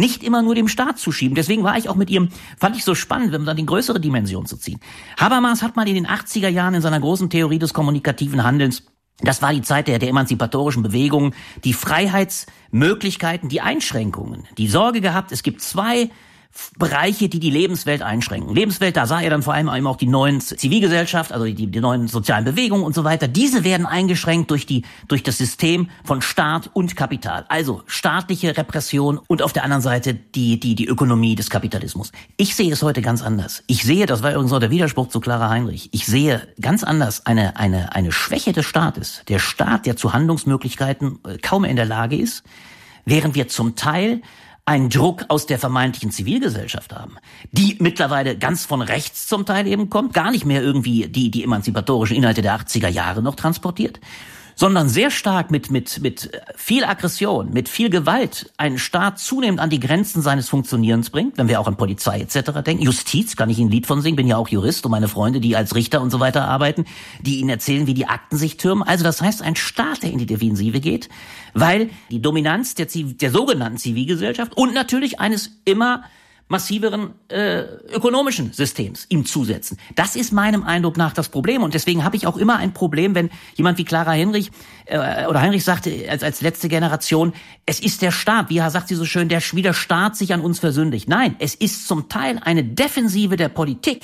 dem Staat zuschieben. Deswegen war ich auch mit ihrem, fand ich so spannend, wenn man dann die größere Dimension zu ziehen. Habermas hat mal in den 80er Jahren in seiner großen Theorie des kommunikativen Handelns, das war die Zeit der emanzipatorischen Bewegung, die Freiheitsmöglichkeiten, die Einschränkungen, die Sorge gehabt, es gibt zwei Bereiche, die Lebenswelt einschränken. Lebenswelt, da sah er dann vor allem auch die neuen Zivilgesellschaft, also die neuen sozialen Bewegungen und so weiter. Diese werden eingeschränkt durch das System von Staat und Kapital. Also staatliche Repression und auf der anderen Seite die Ökonomie des Kapitalismus. Ich sehe es heute ganz anders. Ich sehe, das war übrigens auch der Widerspruch zu Clara Heinrich, ich sehe ganz anders eine Schwäche des Staates. Der Staat, der zu Handlungsmöglichkeiten kaum in der Lage ist, während wir zum Teil einen Druck aus der vermeintlichen Zivilgesellschaft haben, die mittlerweile ganz von rechts zum Teil eben kommt, gar nicht mehr irgendwie die emanzipatorischen Inhalte der 80er Jahre noch transportiert, sondern sehr stark mit viel Aggression, mit viel Gewalt einen Staat zunehmend an die Grenzen seines Funktionierens bringt, wenn wir auch an Polizei etc. denken. Justiz, kann ich Ihnen ein Lied von singen, bin ja auch Jurist und meine Freunde, die als Richter und so weiter arbeiten, die Ihnen erzählen, wie die Akten sich türmen. Also das heißt, ein Staat, der in die Defensive geht, weil die Dominanz der sogenannten Zivilgesellschaft und natürlich eines immer massiveren ökonomischen Systems ihm zusetzen. Das ist meinem Eindruck nach das Problem. Und deswegen habe ich auch immer ein Problem, wenn jemand wie Clara Heinrich oder Heinrich sagte als letzte Generation, es ist der Staat, wie sagt sie so schön, wie der Staat sich an uns versündigt. Nein, es ist zum Teil eine Defensive der Politik.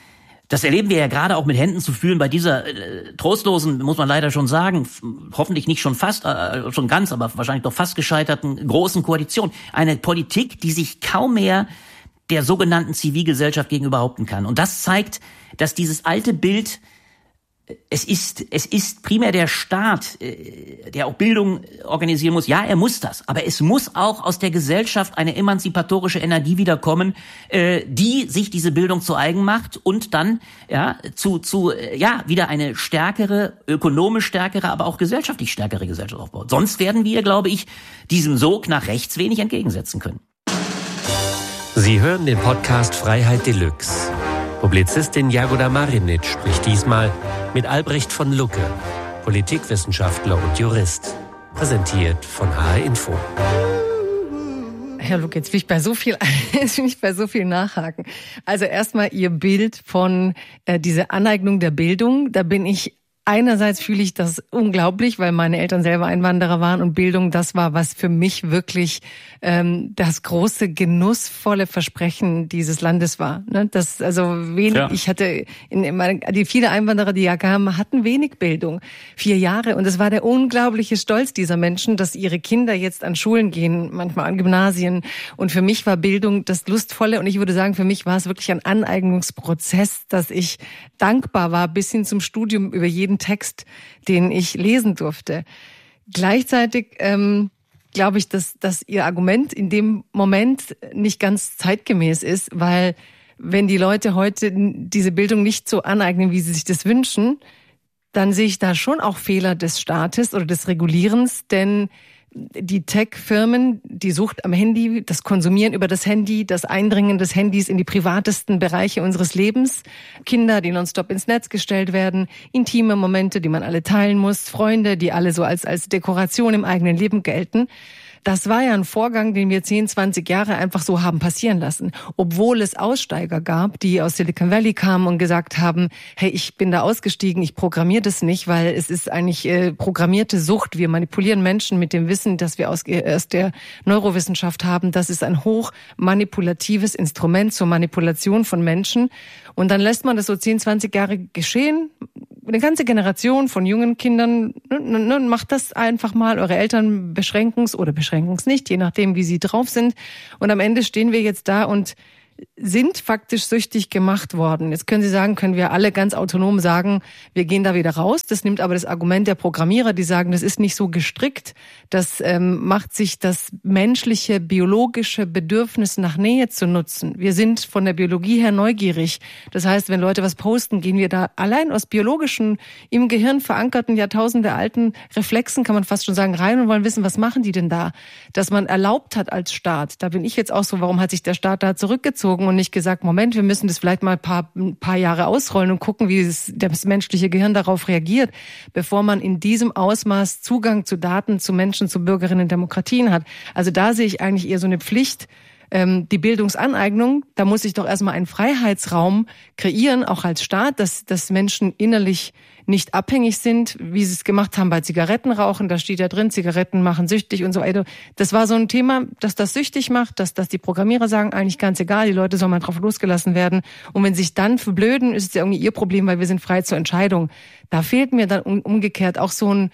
Das erleben wir ja gerade auch mit Händen zu fühlen bei dieser trostlosen, muss man leider schon sagen, hoffentlich nicht schon fast, schon ganz, aber wahrscheinlich doch fast gescheiterten großen Koalition. Eine Politik, die sich kaum mehr der sogenannten Zivilgesellschaft gegenüber behaupten kann. Und das zeigt, dass dieses alte Bild, es ist primär der Staat, der auch Bildung organisieren muss. Ja, er muss das. Aber es muss auch aus der Gesellschaft eine emanzipatorische Energie wiederkommen, die sich diese Bildung zu eigen macht und dann wieder eine stärkere, ökonomisch stärkere, aber auch gesellschaftlich stärkere Gesellschaft aufbaut. Sonst werden wir, glaube ich, diesem Sog nach rechts wenig entgegensetzen können. Sie hören den Podcast Freiheit Deluxe. Publizistin Jagoda Marinic spricht diesmal mit Albrecht von Lucke, Politikwissenschaftler und Jurist. Präsentiert von HR Info. Herr Lucke, jetzt will ich bei so viel nachhaken. Also erstmal Ihr Bild von dieser Aneignung der Bildung. Da bin ich einerseits fühle ich das unglaublich, weil meine Eltern selber Einwanderer waren und Bildung, das war was für mich wirklich das große, genussvolle Versprechen dieses Landes war. Das, also wenig, ja. Ich hatte die viele Einwanderer, die ja kamen, hatten wenig Bildung. 4 Jahre. Und es war der unglaubliche Stolz dieser Menschen, dass ihre Kinder jetzt an Schulen gehen, manchmal an Gymnasien. Und für mich war Bildung das Lustvolle. Und ich würde sagen, für mich war es wirklich ein Aneignungsprozess, dass ich dankbar war, bis hin zum Studium über jeden Text, den ich lesen durfte. Gleichzeitig glaube ich, dass Ihr Argument in dem Moment nicht ganz zeitgemäß ist, weil wenn die Leute heute diese Bildung nicht so aneignen, wie sie sich das wünschen, dann sehe ich da schon auch Fehler des Staates oder des Regulierens, denn die Tech-Firmen, die Sucht am Handy, das Konsumieren über das Handy, das Eindringen des Handys in die privatesten Bereiche unseres Lebens, Kinder, die nonstop ins Netz gestellt werden, intime Momente, die man alle teilen muss, Freunde, die alle so als Dekoration im eigenen Leben gelten. Das war ja ein Vorgang, den wir 10, 20 Jahre einfach so haben passieren lassen. Obwohl es Aussteiger gab, die aus Silicon Valley kamen und gesagt haben, hey, ich bin da ausgestiegen, ich programmiere das nicht, weil es ist eigentlich programmierte Sucht. Wir manipulieren Menschen mit dem Wissen, das wir aus der Neurowissenschaft haben. Das ist ein hoch manipulatives Instrument zur Manipulation von Menschen. Und dann lässt man das so 10, 20 Jahre geschehen. Eine ganze Generation von jungen Kindern, macht das einfach mal. Eure Eltern beschränken es oder beschränken es nicht, je nachdem, wie sie drauf sind. Und am Ende stehen wir jetzt da und sind faktisch süchtig gemacht worden. Jetzt können Sie sagen, können wir alle ganz autonom sagen, wir gehen da wieder raus. Das nimmt aber das Argument der Programmierer, die sagen, das ist nicht so gestrickt. Das macht sich das menschliche, biologische Bedürfnis nach Nähe zu nutzen. Wir sind von der Biologie her neugierig. Das heißt, wenn Leute was posten, gehen wir da allein aus biologischen, im Gehirn verankerten, Jahrtausende alten Reflexen, kann man fast schon sagen, rein und wollen wissen, was machen die denn da? Dass man erlaubt hat als Staat. Da bin ich jetzt auch so, warum hat sich der Staat da zurückgezogen und nicht gesagt, Moment, wir müssen das vielleicht mal ein paar Jahre ausrollen und gucken, wie das menschliche Gehirn darauf reagiert, bevor man in diesem Ausmaß Zugang zu Daten, zu Menschen, zu Bürgerinnen und Demokratien hat. Also da sehe ich eigentlich eher so eine Pflicht, die Bildungsaneignung, da muss ich doch erstmal einen Freiheitsraum kreieren, auch als Staat, dass Menschen innerlich nicht abhängig sind, wie sie es gemacht haben bei Zigarettenrauchen. Da steht ja drin, Zigaretten machen süchtig und so weiter. Das war so ein Thema, dass das süchtig macht, dass die Programmierer sagen, eigentlich ganz egal, die Leute sollen mal drauf losgelassen werden. Und wenn sie sich dann verblöden, ist es ja irgendwie ihr Problem, weil wir sind frei zur Entscheidung. Da fehlt mir dann umgekehrt auch so ein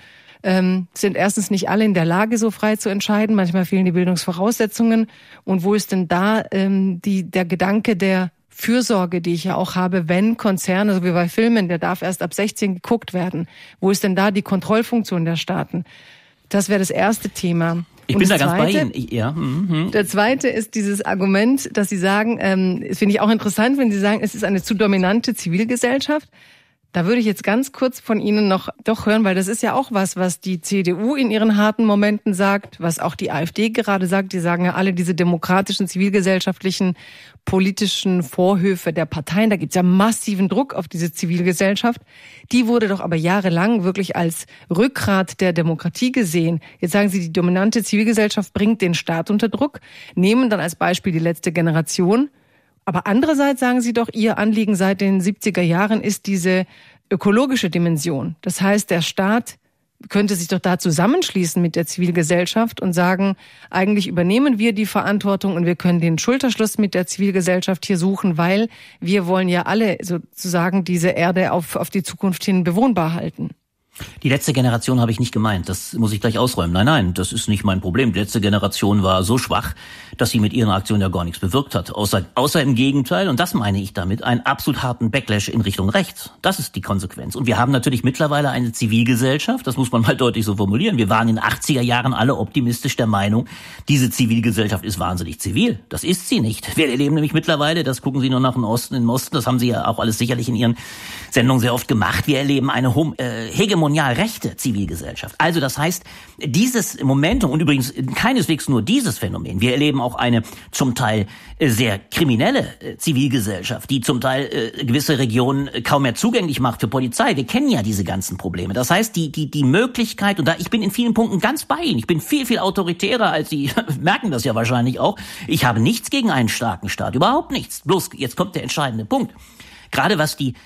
sind erstens nicht alle in der Lage, so frei zu entscheiden. Manchmal fehlen die Bildungsvoraussetzungen. Und wo ist denn da der Gedanke der Fürsorge, die ich ja auch habe, wenn Konzerne, so wie bei Filmen, der darf erst ab 16 geguckt werden. Wo ist denn da die Kontrollfunktion der Staaten? Das wäre das erste Thema. Ich bin da ganz bei Ihnen. Ja. Mhm. Der zweite ist dieses Argument, dass Sie sagen, finde ich auch interessant, wenn Sie sagen, es ist eine zu dominante Zivilgesellschaft. Da würde ich jetzt ganz kurz von Ihnen noch doch hören, weil das ist ja auch was die CDU in ihren harten Momenten sagt, was auch die AfD gerade sagt. Die sagen ja alle diese demokratischen, zivilgesellschaftlichen, politischen Vorhöfe der Parteien. Da gibt's ja massiven Druck auf diese Zivilgesellschaft. Die wurde doch aber jahrelang wirklich als Rückgrat der Demokratie gesehen. Jetzt sagen Sie, die dominante Zivilgesellschaft bringt den Staat unter Druck, nehmen dann als Beispiel die letzte Generation. Aber andererseits sagen Sie doch, Ihr Anliegen seit den 70er Jahren ist diese ökologische Dimension. Das heißt, der Staat könnte sich doch da zusammenschließen mit der Zivilgesellschaft und sagen, eigentlich übernehmen wir die Verantwortung und wir können den Schulterschluss mit der Zivilgesellschaft hier suchen, weil wir wollen ja alle sozusagen diese Erde auf die Zukunft hin bewohnbar halten. Die letzte Generation habe ich nicht gemeint, das muss ich gleich ausräumen. Nein, das ist nicht mein Problem. Die letzte Generation war so schwach, dass sie mit ihrer Aktion ja gar nichts bewirkt hat. Außer im Gegenteil, und das meine ich damit, einen absolut harten Backlash in Richtung rechts. Das ist die Konsequenz. Und wir haben natürlich mittlerweile eine Zivilgesellschaft, das muss man mal deutlich so formulieren. Wir waren in den 80er Jahren alle optimistisch der Meinung, diese Zivilgesellschaft ist wahnsinnig zivil. Das ist sie nicht. Wir erleben nämlich mittlerweile, das gucken Sie nur nach dem Osten, im Osten, das haben Sie ja auch alles sicherlich in Ihren Sendungen sehr oft gemacht, wir erleben eine hegemonial rechte Zivilgesellschaft. Also das heißt, dieses Momentum und übrigens keineswegs nur dieses Phänomen, wir erleben auch eine zum Teil sehr kriminelle Zivilgesellschaft, die zum Teil gewisse Regionen kaum mehr zugänglich macht für Polizei. Wir kennen ja diese ganzen Probleme. Das heißt, die Möglichkeit, und da ich bin in vielen Punkten ganz bei Ihnen, ich bin viel autoritärer als Sie, merken das ja wahrscheinlich auch. Ich habe nichts gegen einen starken Staat, überhaupt nichts. Bloß, jetzt kommt der entscheidende Punkt. Gerade was die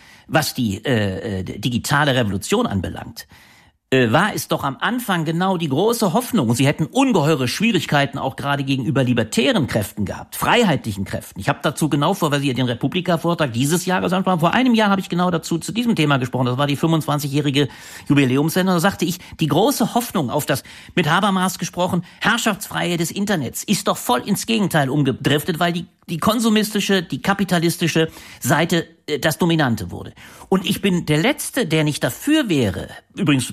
digitale Revolution anbelangt, war es doch am Anfang genau die große Hoffnung, und sie hätten ungeheure Schwierigkeiten auch gerade gegenüber libertären Kräften gehabt, freiheitlichen Kräften. Ich habe dazu genau weil Sie den Republika-Vortrag dieses Jahres anfangen, vor einem Jahr habe ich genau zu diesem Thema gesprochen, das war die 25-jährige Jubiläumssendung, da sagte ich, die große Hoffnung auf das, mit Habermas gesprochen, Herrschaftsfreiheit des Internets ist doch voll ins Gegenteil umgedriftet, weil die konsumistische, die kapitalistische Seite das Dominante wurde. Und ich bin der Letzte, der nicht dafür wäre, übrigens mit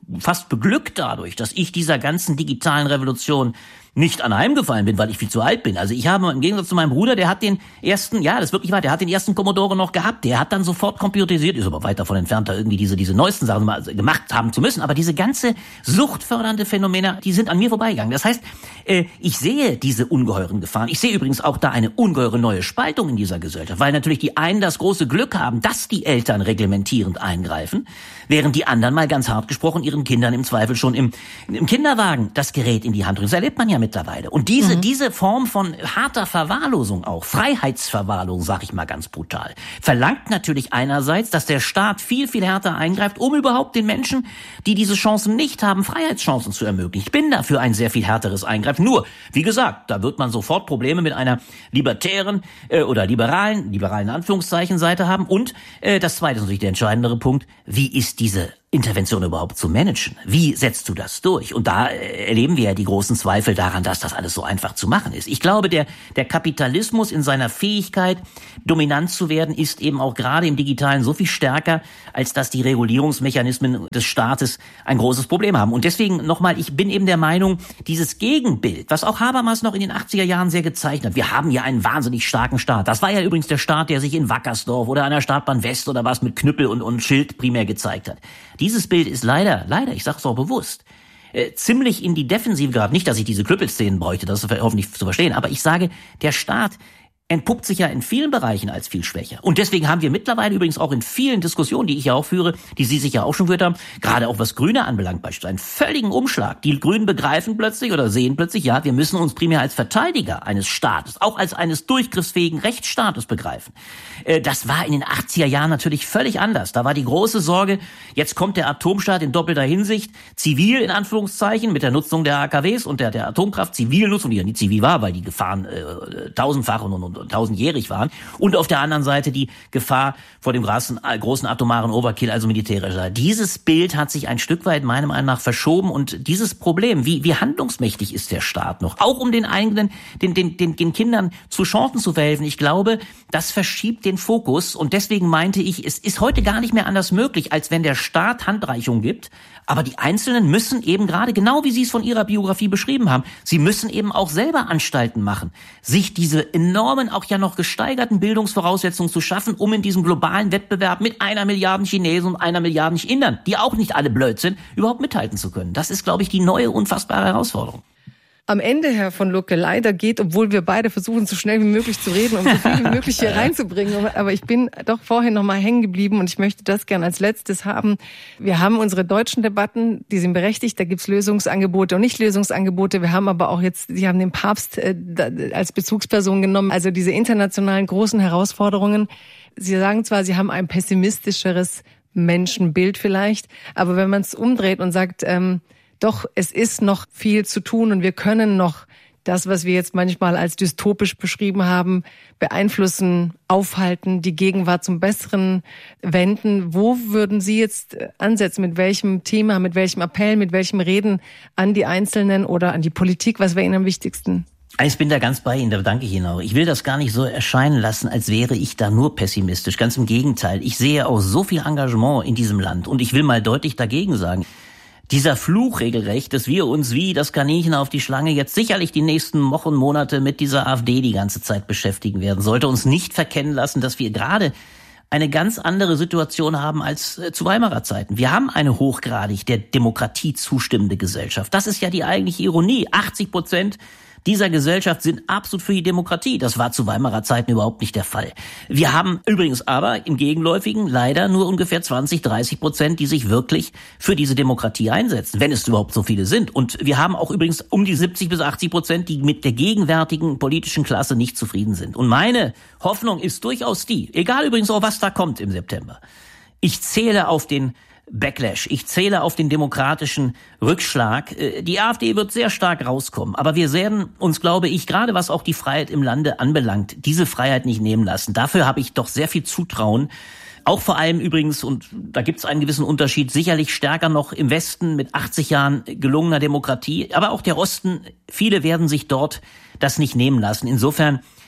fast beglückt dadurch, dass ich dieser ganzen digitalen Revolution nicht anheimgefallen bin, weil ich viel zu alt bin. Also ich habe im Gegensatz zu meinem Bruder, der hat den ersten, ja, das ist wirklich wahr, der hat den ersten Commodore noch gehabt, der hat dann sofort computerisiert, ist aber weit davon entfernt, da irgendwie diese neuesten Sachen mal gemacht haben zu müssen, aber diese ganze suchtfördernde Phänomene, die sind an mir vorbeigegangen. Das heißt, ich sehe diese ungeheuren Gefahren. Ich sehe übrigens auch da eine ungeheure neue Spaltung in dieser Gesellschaft, weil natürlich die einen das große Glück haben, dass die Eltern reglementierend eingreifen, während die anderen mal ganz hart gesprochen ihren Kindern im Zweifel schon im Kinderwagen das Gerät in die Hand drücken. Das erlebt man ja mittlerweile. Und diese Form von harter Verwahrlosung auch, Freiheitsverwahrlosung, sag ich mal ganz brutal, verlangt natürlich einerseits, dass der Staat viel, viel härter eingreift, um überhaupt den Menschen, die diese Chancen nicht haben, Freiheitschancen zu ermöglichen. Ich bin dafür ein sehr viel härteres Eingreifen. Nur, wie gesagt, da wird man sofort Probleme mit einer libertären oder liberalen Anführungszeichen Seite haben. Und das zweite ist natürlich der entscheidendere Punkt, wie ist diese Intervention überhaupt zu managen? Wie setzt du das durch? Und da erleben wir ja die großen Zweifel daran, dass das alles so einfach zu machen ist. Ich glaube, der Kapitalismus in seiner Fähigkeit, dominant zu werden, ist eben auch gerade im Digitalen so viel stärker, als dass die Regulierungsmechanismen des Staates ein großes Problem haben. Und deswegen nochmal, ich bin eben der Meinung, dieses Gegenbild, was auch Habermas noch in den 80er Jahren sehr gezeichnet hat, wir haben ja einen wahnsinnig starken Staat. Das war ja übrigens der Staat, der sich in Wackersdorf oder an der Startbahn West oder was mit Knüppel und Schild primär gezeigt hat. Dieses Bild ist leider, ich sage es auch bewusst, ziemlich in die Defensive geraten. Nicht, dass ich diese Knüppelszenen bräuchte, das ist hoffentlich zu verstehen, aber ich sage, der Staat entpuppt sich ja in vielen Bereichen als viel schwächer. Und deswegen haben wir mittlerweile übrigens auch in vielen Diskussionen, die ich ja auch führe, die Sie sich ja auch schon geführt haben, gerade auch was Grüne anbelangt, beispielsweise einen völligen Umschlag. Die Grünen begreifen plötzlich oder sehen plötzlich, ja, wir müssen uns primär als Verteidiger eines Staates, auch als eines durchgriffsfähigen Rechtsstaates begreifen. Das war in den 80er Jahren natürlich völlig anders. Da war die große Sorge, jetzt kommt der Atomstaat in doppelter Hinsicht, zivil in Anführungszeichen, mit der Nutzung der AKWs und der Atomkraft, Zivilnutzung, die ja nie zivil war, weil die Gefahren tausendfach und tausendjährig waren. Und auf der anderen Seite die Gefahr vor dem großen atomaren Overkill, also militärischer. Dieses Bild hat sich ein Stück weit meiner Meinung nach verschoben und dieses Problem, wie handlungsmächtig ist der Staat noch, auch um den eigenen, den Kindern zu Chancen zu verhelfen, ich glaube, das verschiebt den Fokus und deswegen meinte ich, es ist heute gar nicht mehr anders möglich, als wenn der Staat Handreichung gibt, aber die Einzelnen müssen eben gerade, genau wie Sie es von Ihrer Biografie beschrieben haben, sie müssen eben auch selber Anstalten machen, sich diese enormen, auch ja noch gesteigerten Bildungsvoraussetzungen zu schaffen, um in diesem globalen Wettbewerb mit 1 Milliarde Chinesen und 1 Milliarde Indern, die auch nicht alle blöd sind, überhaupt mithalten zu können. Das ist, glaube ich, die neue, unfassbare Herausforderung. Am Ende, Herr von Lucke, leider geht, obwohl wir beide versuchen, so schnell wie möglich zu reden, um so viel wie möglich hier reinzubringen. Aber ich bin doch vorhin noch mal hängen geblieben und ich möchte das gern als letztes haben. Wir haben unsere deutschen Debatten, die sind berechtigt, da gibt's Lösungsangebote und Nicht-Lösungsangebote. Wir haben aber auch jetzt, Sie haben den Papst als Bezugsperson genommen, also diese internationalen großen Herausforderungen. Sie sagen zwar, Sie haben ein pessimistischeres Menschenbild vielleicht, aber wenn man es umdreht und sagt, doch, es ist noch viel zu tun und wir können noch das, was wir jetzt manchmal als dystopisch beschrieben haben, beeinflussen, aufhalten, die Gegenwart zum Besseren wenden. Wo würden Sie jetzt ansetzen? Mit welchem Thema, mit welchem Appell, mit welchem Reden an die Einzelnen oder an die Politik? Was wäre Ihnen am wichtigsten? Ich bin da ganz bei Ihnen, da danke ich Ihnen auch. Ich will das gar nicht so erscheinen lassen, als wäre ich da nur pessimistisch. Ganz im Gegenteil. Ich sehe auch so viel Engagement in diesem Land und ich will mal deutlich dagegen sagen, dieser Fluch regelrecht, dass wir uns wie das Kaninchen auf die Schlange jetzt sicherlich die nächsten Wochen, Monate mit dieser AfD die ganze Zeit beschäftigen werden, sollte uns nicht verkennen lassen, dass wir gerade eine ganz andere Situation haben als zu Weimarer Zeiten. Wir haben eine hochgradig der Demokratie zustimmende Gesellschaft. Das ist ja die eigentliche Ironie. 80% dieser Gesellschaft sind absolut für die Demokratie. Das war zu Weimarer Zeiten überhaupt nicht der Fall. Wir haben übrigens aber im Gegenläufigen leider nur ungefähr 20-30%, die sich wirklich für diese Demokratie einsetzen, wenn es überhaupt so viele sind. Und wir haben auch übrigens um die 70-80%, die mit der gegenwärtigen politischen Klasse nicht zufrieden sind. Und meine Hoffnung ist durchaus die, egal übrigens auch, was da kommt im September. Ich zähle auf den Backlash. Ich zähle auf den demokratischen Rückschlag. Die AfD wird sehr stark rauskommen. Aber wir werden uns, glaube ich, gerade was auch die Freiheit im Lande anbelangt, diese Freiheit nicht nehmen lassen. Dafür habe ich doch sehr viel Zutrauen. Auch vor allem übrigens, und da gibt es einen gewissen Unterschied, sicherlich stärker noch im Westen mit 80 Jahren gelungener Demokratie. Aber auch der Osten, viele werden sich dort das nicht nehmen lassen. Insofern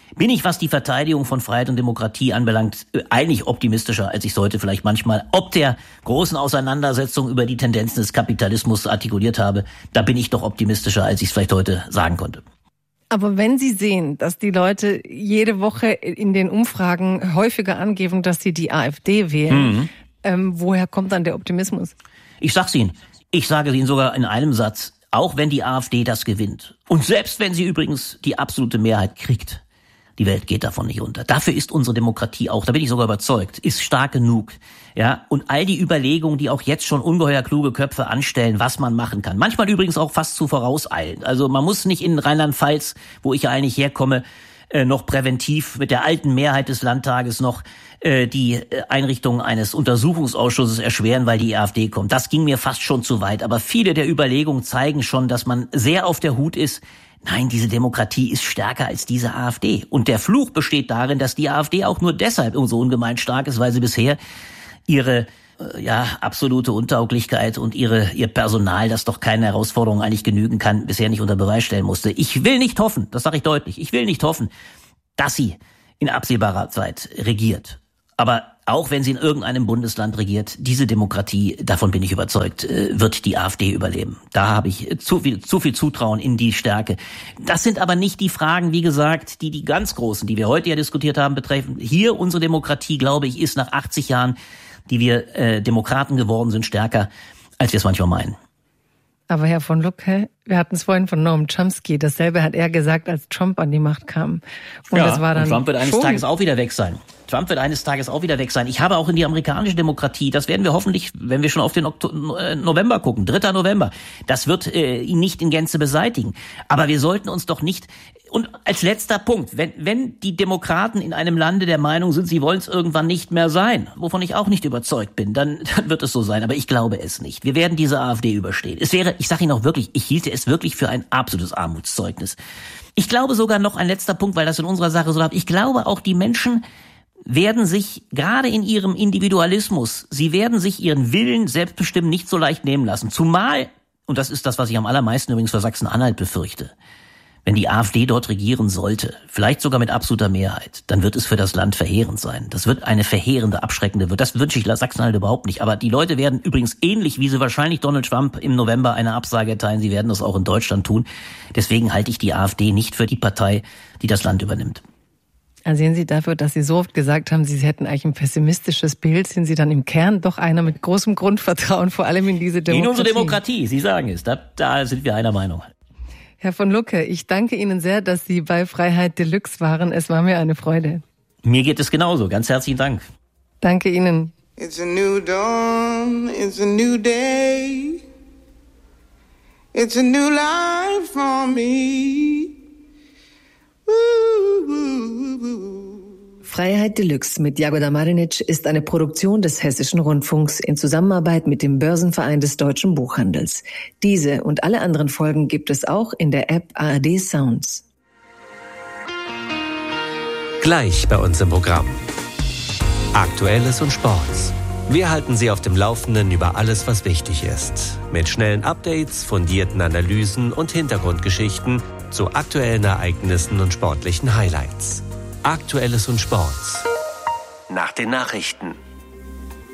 bin ich, was die Verteidigung von Freiheit und Demokratie anbelangt, eigentlich optimistischer, als ich es heute vielleicht manchmal ob der großen Auseinandersetzung über die Tendenzen des Kapitalismus artikuliert habe. Da bin ich doch optimistischer, als ich es vielleicht heute sagen konnte. Aber wenn Sie sehen, dass die Leute jede Woche in den Umfragen häufiger angeben, dass sie die AfD wählen, woher kommt dann der Optimismus? Ich sag's Ihnen. Ich sage Ihnen sogar in einem Satz, auch wenn die AfD das gewinnt und selbst wenn sie übrigens die absolute Mehrheit kriegt, die Welt geht davon nicht unter. Dafür ist unsere Demokratie auch, da bin ich sogar überzeugt, ist stark genug. Ja, und all die Überlegungen, die auch jetzt schon ungeheuer kluge Köpfe anstellen, was man machen kann. Manchmal übrigens auch fast zu vorauseilen. Also man muss nicht in Rheinland-Pfalz, wo ich ja eigentlich herkomme, noch präventiv mit der alten Mehrheit des Landtages noch die Einrichtung eines Untersuchungsausschusses erschweren, weil die AfD kommt. Das ging mir fast schon zu weit. Aber viele der Überlegungen zeigen schon, dass man sehr auf der Hut ist. Nein, diese Demokratie ist stärker als diese AfD. Und der Fluch besteht darin, dass die AfD auch nur deshalb so ungemein stark ist, weil sie bisher ihre absolute Untauglichkeit und ihr Personal, das doch keine Herausforderung eigentlich genügen kann, bisher nicht unter Beweis stellen musste. Ich will nicht hoffen, das sage ich deutlich, ich will nicht hoffen, dass sie in absehbarer Zeit regiert. Aber auch wenn sie in irgendeinem Bundesland regiert, diese Demokratie, davon bin ich überzeugt, wird die AfD überleben. Da habe ich zu viel Zutrauen in die Stärke. Das sind aber nicht die Fragen, wie gesagt, die ganz großen, die wir heute ja diskutiert haben, betreffen. Hier unsere Demokratie, glaube ich, ist nach 80 Jahren, die wir Demokraten geworden sind, stärker, als wir es manchmal meinen. Aber Herr von Lucke, wir hatten es vorhin von Noam Chomsky, dasselbe hat er gesagt, als Trump an die Macht kam. Und ja, das war dann und Trump wird eines Tages auch wieder weg sein. Ich habe auch in die amerikanische Demokratie, das werden wir hoffentlich, wenn wir schon auf den November gucken, 3. November, das wird ihn nicht in Gänze beseitigen. Aber wir sollten uns doch nicht, und als letzter Punkt, wenn die Demokraten in einem Lande der Meinung sind, sie wollen es irgendwann nicht mehr sein, wovon ich auch nicht überzeugt bin, dann wird es so sein. Aber ich glaube es nicht. Wir werden diese AfD überstehen. Ich sage Ihnen auch wirklich, ich hielte es wirklich für ein absolutes Armutszeugnis. Ich glaube sogar noch ein letzter Punkt, weil das in unserer Sache so bleibt. Ich glaube auch, die Menschen werden sich gerade in ihrem Individualismus, sie werden sich ihren Willen selbstbestimmt nicht so leicht nehmen lassen. Zumal, und das ist das, was ich am allermeisten übrigens für Sachsen-Anhalt befürchte, wenn die AfD dort regieren sollte, vielleicht sogar mit absoluter Mehrheit, dann wird es für das Land verheerend sein. Das wird eine verheerende, abschreckende, das wünsche ich Sachsen-Anhalt überhaupt nicht. Aber die Leute werden übrigens ähnlich, wie sie wahrscheinlich Donald Trump im November eine Absage erteilen, sie werden das auch in Deutschland tun. Deswegen halte ich die AfD nicht für die Partei, die das Land übernimmt. Sehen Sie dafür, dass Sie so oft gesagt haben, Sie hätten eigentlich ein pessimistisches Bild, sind Sie dann im Kern doch einer mit großem Grundvertrauen, vor allem in diese Demokratie? In unsere Demokratie, Sie sagen es, da sind wir einer Meinung. Herr von Lucke, ich danke Ihnen sehr, dass Sie bei Freiheit Deluxe waren. Es war mir eine Freude. Mir geht es genauso. Ganz herzlichen Dank. Danke Ihnen. It's a new dawn, it's a new day. It's a new life for me. Freiheit Deluxe mit Jagoda Marinic ist eine Produktion des Hessischen Rundfunks in Zusammenarbeit mit dem Börsenverein des Deutschen Buchhandels. Diese und alle anderen Folgen gibt es auch in der App ARD Sounds. Gleich bei uns im Programm. Aktuelles und Sports. Wir halten Sie auf dem Laufenden über alles, was wichtig ist. Mit schnellen Updates, fundierten Analysen und Hintergrundgeschichten zu aktuellen Ereignissen und sportlichen Highlights. Aktuelles und Sports. Nach den Nachrichten.